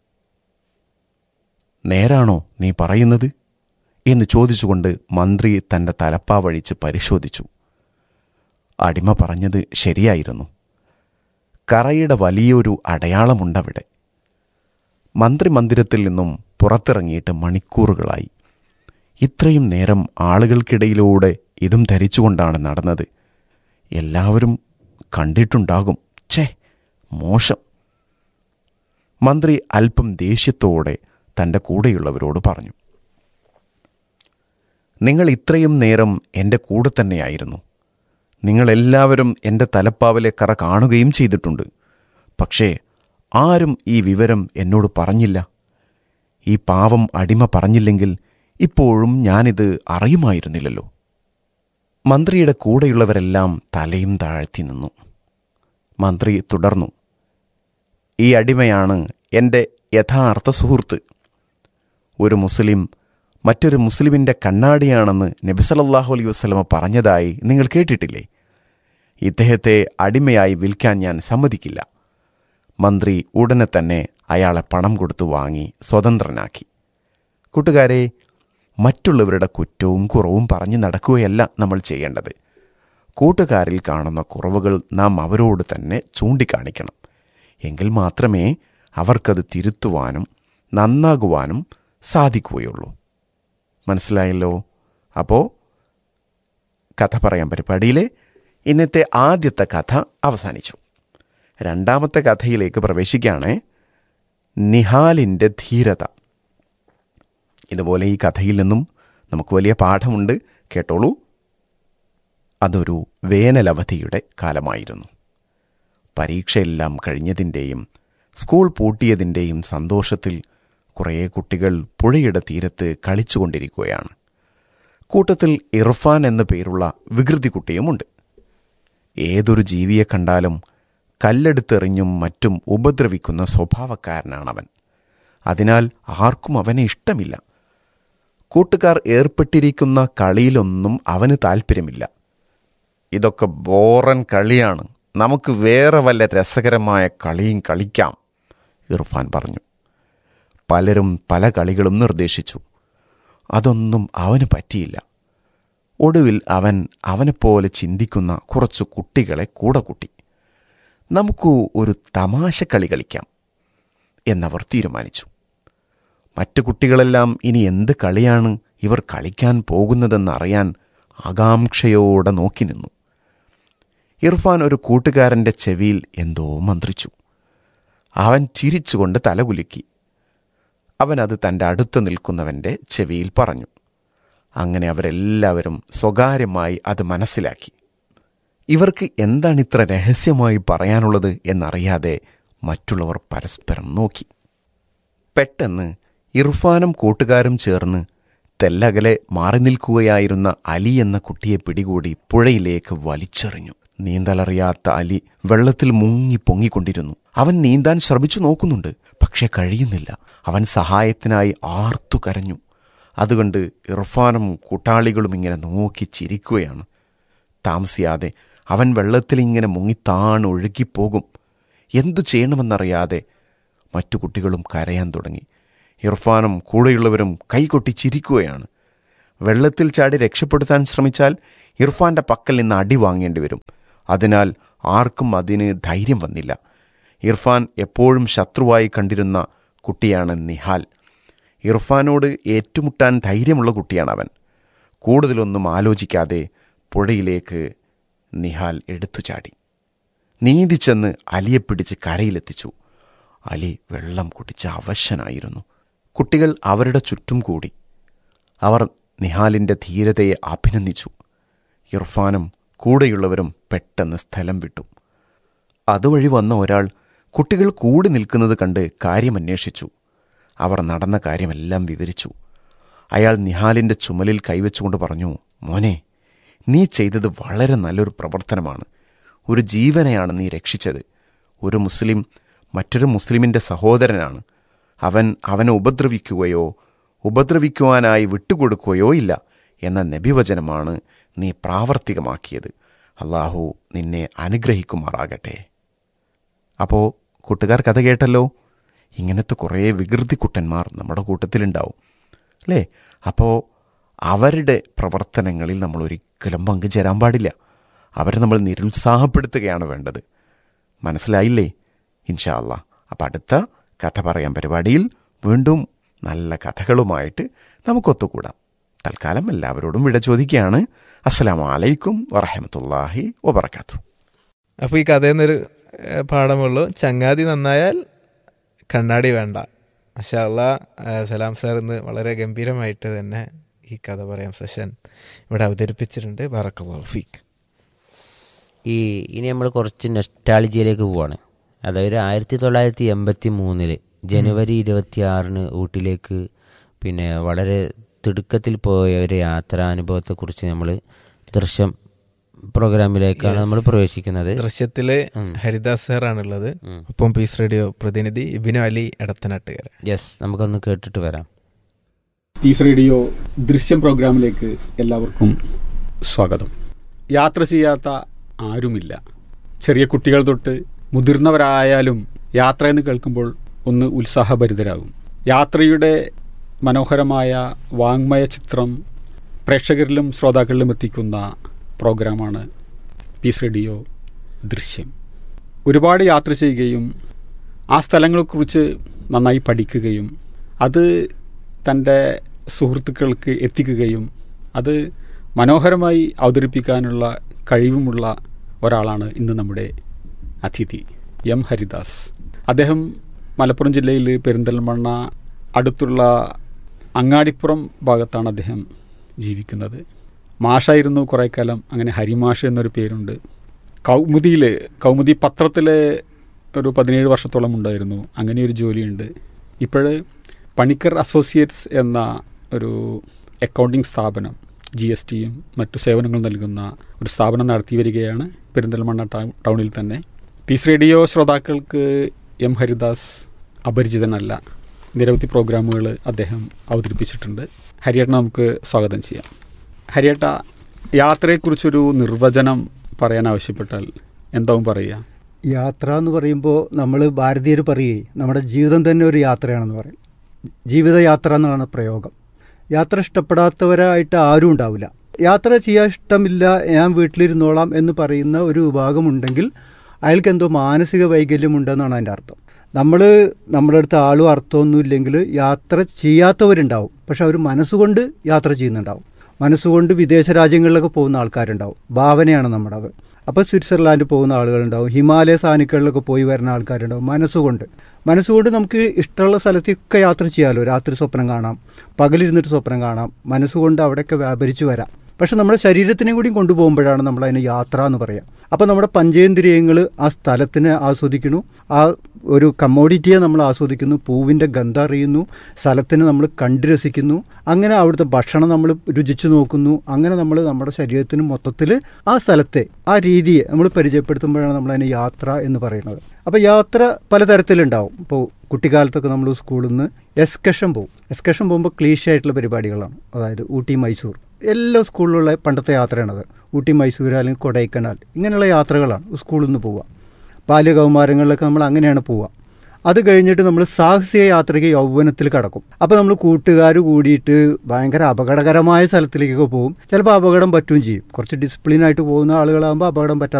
നേരാണോ നീ പറയുന്നത് എന്ന് ചോദിച്ചുകൊണ്ട് മന്ത്രി തൻ്റെ തലപ്പാവഴിച്ച് പരിശോധിച്ചു. അടിമ പറഞ്ഞത് ശരിയായിരുന്നു. കറയുടെ വലിയൊരു അടയാളമുണ്ടവിടെ. മന്ത്രി മന്ദിരത്തിൽ നിന്നും പുറത്തിറങ്ങിയിട്ട് മണിക്കൂറുകളായി. ഇത്രയും നേരം ആളുകൾക്കിടയിലൂടെ ഇതും ധരിച്ചുകൊണ്ടാണ് നടന്നത്. എല്ലാവരും കണ്ടിട്ടുണ്ടാകും. ഛേ, മോശം. മന്ത്രി അല്പം ദേഷ്യത്തോടെ തൻ്റെ കൂടെയുള്ളവരോട് പറഞ്ഞു, നിങ്ങൾ ഇത്രയും നേരം എൻ്റെ കൂടെ തന്നെയായിരുന്നു. നിങ്ങളെല്ലാവരും എൻ്റെ തലപ്പാവിലെ കറ കാണുകയും ചെയ്തിട്ടുണ്ട്. പക്ഷേ ആരും ഈ വിവരം എന്നോട് പറഞ്ഞില്ല. ഈ പാവം അടിമ പറഞ്ഞില്ലെങ്കിൽ ഇപ്പോഴും ഞാനിത് അറിയുമായിരുന്നില്ലല്ലോ. മന്ത്രിയുടെ കൂടെയുള്ളവരെല്ലാം തലയും താഴ്ത്തി നിന്നു. മന്ത്രി തുടർന്നു, ഈ അടിമയാണ് എൻ്റെ യഥാർത്ഥ സുഹൃത്ത്. ഒരു മുസ്ലിം മറ്റൊരു മുസ്ലിമിൻ്റെ കണ്ണാടിയാണെന്ന് നബി സല്ലല്ലാഹു അലൈഹി വസല്ലമ പറഞ്ഞതായി നിങ്ങൾ കേട്ടിട്ടില്ലേ? ഇദ്ദേഹത്തെ അടിമയായി വിൽക്കാൻ ഞാൻ സമ്മതിക്കില്ല. മന്ത്രി ഉടനെ തന്നെ അയാളെ പണം കൊടുത്തു വാങ്ങി സ്വതന്ത്രനാക്കി. കൂട്ടുകാരെ, മറ്റുള്ളവരുടെ കുറ്റവും കുറവും പറഞ്ഞു നടക്കുകയല്ല നമ്മൾ ചെയ്യേണ്ടത്. കൂട്ടുകാരിൽ കാണുന്ന കുറവുകൾ നാം അവരോട് തന്നെ ചൂണ്ടിക്കാണിക്കണം. എങ്കിൽ മാത്രമേ അവർക്കത് തിരുത്തുവാനും നന്നാകുവാനും സാധിക്കുകയുള്ളൂ. മനസ്സിലായല്ലോ? അപ്പോൾ കഥ പറയാൻ പരിപാടിയിലെ ഇന്നത്തെ ആദ്യത്തെ കഥ അവസാനിച്ചു. രണ്ടാമത്തെ കഥയിലേക്ക് പ്രവേശിക്കുകയാണ്. നിഹാലിൻ്റെ ധീരത. ഇതുപോലെ ഈ കഥയിൽ നിന്നും നമുക്ക് വലിയ പാഠമുണ്ട്. കേട്ടോളൂ. അതൊരു വേനലവധിയുടെ കാലമായിരുന്നു. പരീക്ഷയെല്ലാം കഴിഞ്ഞതിൻ്റെയും സ്കൂൾ പൂട്ടിയതിൻ്റെയും സന്തോഷത്തിൽ കുറേ കുട്ടികൾ പുഴയുടെ തീരത്ത് കളിച്ചുകൊണ്ടിരിക്കുകയാണ്. കൂട്ടത്തിൽ ഇർഫാൻ എന്നു പേരുള്ള വികൃതി കുട്ടിയുമുണ്ട്. ഏതൊരു ജീവിയെ കണ്ടാലും കല്ലെടുത്തെറിഞ്ഞും മറ്റും ഉപദ്രവിക്കുന്ന സ്വഭാവക്കാരനാണവൻ. അതിനാൽ ആർക്കും അവനെ ഇഷ്ടമില്ല. കൂട്ടുകാർ ഏർപ്പെട്ടിരിക്കുന്ന കളിയിലൊന്നും അവന് താല്പര്യമില്ല. ഇതൊക്കെ ബോറൻ കളിയാണ്, നമുക്ക് വേറെ വല്ല രസകരമായ കളിയും കളിക്കാം, ഇർഫാൻ പറഞ്ഞു. പലരും പല കളികളും നിർദ്ദേശിച്ചു. അതൊന്നും അവന് പറ്റിയില്ല. ഒടുവിൽ അവൻ അവനെപ്പോലെ ചിന്തിക്കുന്ന കുറച്ച് കുട്ടികളെ കൂടെ കൂട്ടി. നമുക്ക് ഒരു തമാശ കളി കളിക്കാം എന്നവർ തീരുമാനിച്ചു. മറ്റു കുട്ടികളെല്ലാം ഇനി എന്ത് കളിയാണ് ഇവർ കളിക്കാൻ പോകുന്നതെന്നറിയാൻ ആകാംക്ഷയോടെ നോക്കി നിന്നു. ഇർഫാൻ ഒരു കൂട്ടുകാരൻ്റെ ചെവിയിൽ എന്തോ മന്ത്രിച്ചു. അവൻ ചിരിച്ചുകൊണ്ട് തലകുലുക്കി. അവൻ അത് തൻ്റെ അടുത്ത് നിൽക്കുന്നവൻ്റെ ചെവിയിൽ പറഞ്ഞു. അങ്ങനെ അവരെല്ലാവരും സ്വകാര്യമായി അത് മനസ്സിലാക്കി. ഇവർക്ക് എന്താണിത്ര രഹസ്യമായി പറയാനുള്ളത് എന്നറിയാതെ മറ്റുള്ളവർ പരസ്പരം നോക്കി. പെട്ടെന്ന് ഇർഫാനും കൂട്ടുകാരും ചേർന്ന് തെല്ലകലെ മാറി നിൽക്കുകയായിരുന്ന അലി എന്ന കുട്ടിയെ പിടികൂടി പുഴയിലേക്ക് വലിച്ചെറിഞ്ഞു. നീന്തലറിയാത്ത അലി വെള്ളത്തിൽ മുങ്ങി പൊങ്ങിക്കൊണ്ടിരുന്നു. അവൻ നീന്താൻ ശ്രമിച്ചു നോക്കുന്നുണ്ട്, പക്ഷെ കഴിയുന്നില്ല. അവൻ സഹായത്തിനായി ആർത്തു കരഞ്ഞു. അതുകൊണ്ട് ഇർഫാനും കൂട്ടാളികളും ഇങ്ങനെ നോക്കി ചിരിക്കുകയാണ്. താമസിയാതെ അവൻ വെള്ളത്തിലിങ്ങനെ മുങ്ങിത്താൺ ഒഴുകിപ്പോകും. എന്തു ചെയ്യണമെന്നറിയാതെ മറ്റു കുട്ടികളും കരയാൻ തുടങ്ങി. ഇർഫാനും കൂടെയുള്ളവരും കൈകൊട്ടി ചിരിക്കുകയാണ്. വെള്ളത്തിൽ ചാടി രക്ഷപ്പെടുത്താൻ ശ്രമിച്ചാൽ ഇർഫാൻ്റെ പക്കൽ നിന്ന് അടി വാങ്ങേണ്ടി വരും. അതിനാൽ ആർക്കും അതിന് ധൈര്യം വന്നില്ല. ഇർഫാൻ എപ്പോഴും ശത്രുവായി കണ്ടിരുന്ന കുട്ടിയാണ് നിഹാൽ. ഇർഫാനോട് ഏറ്റുമുട്ടാൻ ധൈര്യമുള്ള കുട്ടിയാണ് അവൻ. കൂടുതലൊന്നും ആലോചിക്കാതെ പുഴയിലേക്ക് നിഹാൽ എടുത്തു ചാടി. നീന്തിച്ചെന്ന് അലിയെ പിടിച്ച് കരയിലെത്തിച്ചു. അലി വെള്ളം കുടിച്ച് അവശനായിരുന്നു. കുട്ടികൾ അവരുടെ ചുറ്റും കൂടി. അവർ നിഹാലിൻ്റെ ധീരതയെ അഭിനന്ദിച്ചു. ഇർഫാനും കൂടെയുള്ളവരും പെട്ടെന്ന് സ്ഥലം വിട്ടു. അതുവഴി വന്ന ഒരാൾ കുട്ടികൾ കൂടി നിൽക്കുന്നത് കണ്ട് കാര്യമന്വേഷിച്ചു. അവർ നടന്ന കാര്യമെല്ലാം വിവരിച്ചു. അയാൾ നിഹാലിൻ്റെ ചുമലിൽ കൈവച്ചുകൊണ്ട് പറഞ്ഞു, മോനെ, നീ ചെയ്തത് വളരെ നല്ലൊരു പ്രവർത്തനമാണ്. ഒരു ജീവനെയാണ് നീ രക്ഷിച്ചത്. ഒരു മുസ്ലിം മറ്റൊരു മുസ്ലിമിൻ്റെ സഹോദരനാണ്. അവൻ അവനെ ഉപദ്രവിക്കുകയോ ഉപദ്രവിക്കുവാനായി വിട്ടുകൊടുക്കുകയോ ഇല്ല എന്ന നബിവചനമാണ് നീ പ്രാവർത്തികമാക്കിയത്. അള്ളാഹു നിന്നെ അനുഗ്രഹിക്കുമാറാകട്ടെ. അപ്പോൾ കൂട്ടുകാർ കഥ കേട്ടല്ലോ. ഇങ്ങനത്തെ കുറേ വികൃതി കുട്ടന്മാർ നമ്മുടെ കൂട്ടത്തിലുണ്ടാവും അല്ലേ? അപ്പോൾ അവരുടെ പ്രവർത്തനങ്ങളിൽ നമ്മൾ ഒരിക്കലും പങ്കുചേരാൻ പാടില്ല. അവരെ നമ്മൾ നിരുത്സാഹപ്പെടുത്തുകയാണ് വേണ്ടത്. മനസ്സിലായില്ലേ? ഇൻഷാ അല്ലാ. അപ്പം അടുത്ത കഥ പറയാൻ പരിപാടിയിൽ വീണ്ടും നല്ല കഥകളുമായിട്ട് നമുക്കൊത്തുകൂടാം. തൽക്കാലം എല്ലാവരോടും വിട ചോദിക്കുകയാണ്. അസ്സലാമു അലൈക്കും വറഹ്മത്തുള്ളാഹി വബറകാതുഹു. അപ്പോൾ ഈ കഥയിൽ നിന്നൊരു പാഠമുള്ളൂ, ചങ്ങാതി നന്നായാൽ കണ്ണാടി വേണ്ട. മാഷാ അല്ലാ, സലാം സാർ ഇന്ന് വളരെ ഗംഭീരമായിട്ട് തന്നെ ഈ കഥ പറയാം സെഷൻ ഇവിടെ അവതരിപ്പിച്ചിട്ടുണ്ട്. ബറക്കല്ലാഹു ഫീക്ക്. ഈ ഇനി നമ്മൾ കുറച്ച് നെസ്റ്റാളജിയിലേക്ക് പോവാണ്. അതായത് ആയിരത്തി തൊള്ളായിരത്തി എൺപത്തി മൂന്നില് ജനുവരി ഇരുപത്തി ആറിന് ഊട്ടിലേക്ക് പിന്നെ വളരെ തിടുക്കത്തിൽ പോയ ഒരു യാത്രാനുഭവത്തെക്കുറിച്ച് നമ്മൾ ദൃശ്യം പ്രോഗ്രാമിലേക്കാണ് നമ്മൾ പ്രവേശിക്കുന്നത്. ദൃശ്യത്തില് ഹരിദാസ് സാറാണുള്ളത്. ഒപ്പം പീസ് റേഡിയോ പ്രതിനിധി ഇബിനു അലി എടത്തനാട്ടുകര. യെസ്, നമുക്കൊന്ന് കേട്ടിട്ട് വരാം. പീസ് റേഡിയോ ദൃശ്യം പ്രോഗ്രാമിലേക്ക് എല്ലാവർക്കും സ്വാഗതം. യാത്ര ചെയ്യാത്ത ആരുമില്ല. ചെറിയ കുട്ടികൾ തൊട്ട് മുതിർന്നവരായാലും യാത്ര എന്ന് കേൾക്കുമ്പോൾ ഒന്ന് ഉത്സാഹഭരിതരാകും. യാത്രയുടെ മനോഹരമായ വാങ്മയ ചിത്രം പ്രേക്ഷകരിലും ശ്രോതാക്കളിലും എത്തിക്കുന്ന പ്രോഗ്രാമാണ് പീസ് റേഡിയോ ദൃശ്യം. ഒരുപാട് യാത്ര ചെയ്യുകയും ആ സ്ഥലങ്ങളെക്കുറിച്ച് നന്നായി പഠിക്കുകയും അത് തൻ്റെ സുഹൃത്തുക്കൾക്ക് എത്തിക്കുകയും അത് മനോഹരമായി അവതരിപ്പിക്കാനുള്ള കഴിവുമുള്ള ഒരാളാണ് ഇന്ന് നമ്മുടെ അതിഥി എം ഹരിദാസ്. അദ്ദേഹം മലപ്പുറം ജില്ലയിൽ പെരിന്തൽമണ്ണ അടുത്തുള്ള അങ്ങാടിപ്പുറം ഭാഗത്താണ് അദ്ദേഹം ജീവിക്കുന്നത്. മാഷായിരുന്നു കുറേ കാലം. അങ്ങനെ ഹരിമാഷ് എന്നൊരു പേരുണ്ട്. കൗമുദിയിൽ കൗമുദി പത്രത്തിൽ ഒരു പതിനേഴ് വർഷത്തോളം ഉണ്ടായിരുന്നു. അങ്ങനെ ഒരു ജോലിയുണ്ട്. ഇപ്പോൾ പണിക്കർ അസോസിയേറ്റ്സ് എന്ന ഒരു അക്കൗണ്ടിംഗ് സ്ഥാപനം, ജി എസ് ടിയും മറ്റു സേവനങ്ങളും നൽകുന്ന ഒരു സ്ഥാപനം നടത്തി വരികയാണ് പെരിന്തൽമണ്ണ ടൗണിൽ തന്നെ. പീസ് റേഡിയോ ശ്രോതാക്കൾക്ക് എം ഹരിദാസ് അപരിചിതനല്ല. നിരവധി പ്രോഗ്രാമുകൾ അദ്ദേഹം അവതരിപ്പിച്ചിട്ടുണ്ട്. ഹരിയേട്ട, നമുക്ക് സ്വാഗതം ചെയ്യാം. ഹരിയേട്ട, യാത്രയെക്കുറിച്ചൊരു നിർവചനം പറയാൻ ആവശ്യപ്പെട്ടാൽ എന്താവും പറയുക? യാത്ര എന്ന് പറയുമ്പോൾ നമ്മൾ ഭാരതീയർ പറയുകയെ നമ്മുടെ ജീവിതം തന്നെ ഒരു യാത്രയാണെന്ന് പറയും. ജീവിതയാത്ര എന്നാണ് പ്രയോഗം. യാത്ര ഇഷ്ടപ്പെടാത്തവരായിട്ട് ആരും ഉണ്ടാവില്ല. യാത്ര ചെയ്യാൻ ഇഷ്ടമില്ല, ഞാൻ വീട്ടിലിരുന്നോളാം എന്ന് പറയുന്ന ഒരു വിഭാഗമുണ്ടെങ്കിൽ അയാൾക്ക് എന്തോ മാനസിക വൈകല്യമുണ്ടെന്നാണ് അതിൻ്റെ അർത്ഥം. നമ്മൾ നമ്മുടെ അടുത്ത് ആളും അർത്ഥമൊന്നും ഇല്ലെങ്കിൽ യാത്ര ചെയ്യാത്തവരുണ്ടാവും. പക്ഷെ അവർ മനസ്സുകൊണ്ട് യാത്ര ചെയ്യുന്നുണ്ടാവും. മനസ്സുകൊണ്ട് വിദേശ രാജ്യങ്ങളിലൊക്കെ പോകുന്ന ആൾക്കാരുണ്ടാവും. ഭാവനയാണ് നമ്മുടെ അത്. അപ്പോൾ സ്വിറ്റ്സർലാൻഡ് പോകുന്ന ആളുകളുണ്ടാവും, ഹിമാലയ സാനുക്കളിലൊക്കെ പോയി വരുന്ന ആൾക്കാരുണ്ടാവും. മനസ്സുകൊണ്ട് മനസ്സുകൊണ്ട് നമുക്ക് ഇഷ്ടമുള്ള സ്ഥലത്തേക്കൊക്കെ യാത്ര ചെയ്യാമല്ലോ. രാത്രി സ്വപ്നം കാണാം, പകലിരുന്നിട്ട് സ്വപ്നം കാണാം, മനസ്സുകൊണ്ട് അവിടെയൊക്കെ വ്യാപരിച്ച് വരാം. പക്ഷെ നമ്മുടെ ശരീരത്തിനെ കൂടി കൊണ്ടുപോകുമ്പോഴാണ് നമ്മൾ അതിന് യാത്ര എന്ന് പറയുക. അപ്പോൾ നമ്മുടെ പഞ്ചേന്ദ്രിയങ്ങൾ ആ സ്ഥലത്തിനെ ആസ്വദിക്കുന്നു, ആ ഒരു കമ്മോഡിറ്റിയെ നമ്മൾ ആസ്വദിക്കുന്നു, പൂവിൻ്റെ ഗന്ധം അറിയുന്നു, സ്ഥലത്തിനെ നമ്മൾ കണ്ടു രസിക്കുന്നു, അങ്ങനെ അവിടുത്തെ ഭക്ഷണം നമ്മൾ രുചിച്ചു നോക്കുന്നു. അങ്ങനെ നമ്മൾ നമ്മുടെ ശരീരത്തിന് മൊത്തത്തിൽ ആ സ്ഥലത്തെ ആ രീതിയെ നമ്മൾ പരിചയപ്പെടുത്തുമ്പോഴാണ് നമ്മളതിനെ യാത്ര എന്ന് പറയുന്നത്. അപ്പോൾ യാത്ര പലതരത്തിലുണ്ടാവും. ഇപ്പോൾ കുട്ടിക്കാലത്തൊക്കെ നമ്മൾ സ്കൂളിൽ നിന്ന് എക്സ്കർഷൻ പോകും. എക്സ്കർഷൻ പോകുമ്പോൾ ക്ലീഷ ആയിട്ടുള്ള പരിപാടികളാണ്. അതായത് ഊട്ടി, മൈസൂർ, എല്ലാ സ്കൂളിലുള്ള പണ്ടത്തെ യാത്രയാണത്. ഊട്ടി, മൈസൂർ അല്ലെങ്കിൽ കൊടൈക്കനാൽ, ഇങ്ങനെയുള്ള യാത്രകളാണ് സ്കൂളിൽ നിന്ന് പോവുക. ബാല്യകൗമാരങ്ങളിലൊക്കെ നമ്മൾ അങ്ങനെയാണ് പോവുക. അത് കഴിഞ്ഞിട്ട് നമ്മൾ സാഹസിക യാത്രയ്ക്ക് യൗവനത്തിൽ കടക്കും. അപ്പോൾ നമ്മൾ കൂട്ടുകാർ കൂടിയിട്ട് ഭയങ്കര അപകടകരമായ സ്ഥലത്തിലേക്കൊക്കെ പോകും. ചിലപ്പോൾ അപകടം പറ്റുകയും ചെയ്യും. കുറച്ച് ഡിസിപ്ലിനായിട്ട് പോകുന്ന ആളുകളാകുമ്പോൾ അപകടം പറ്റാത്ത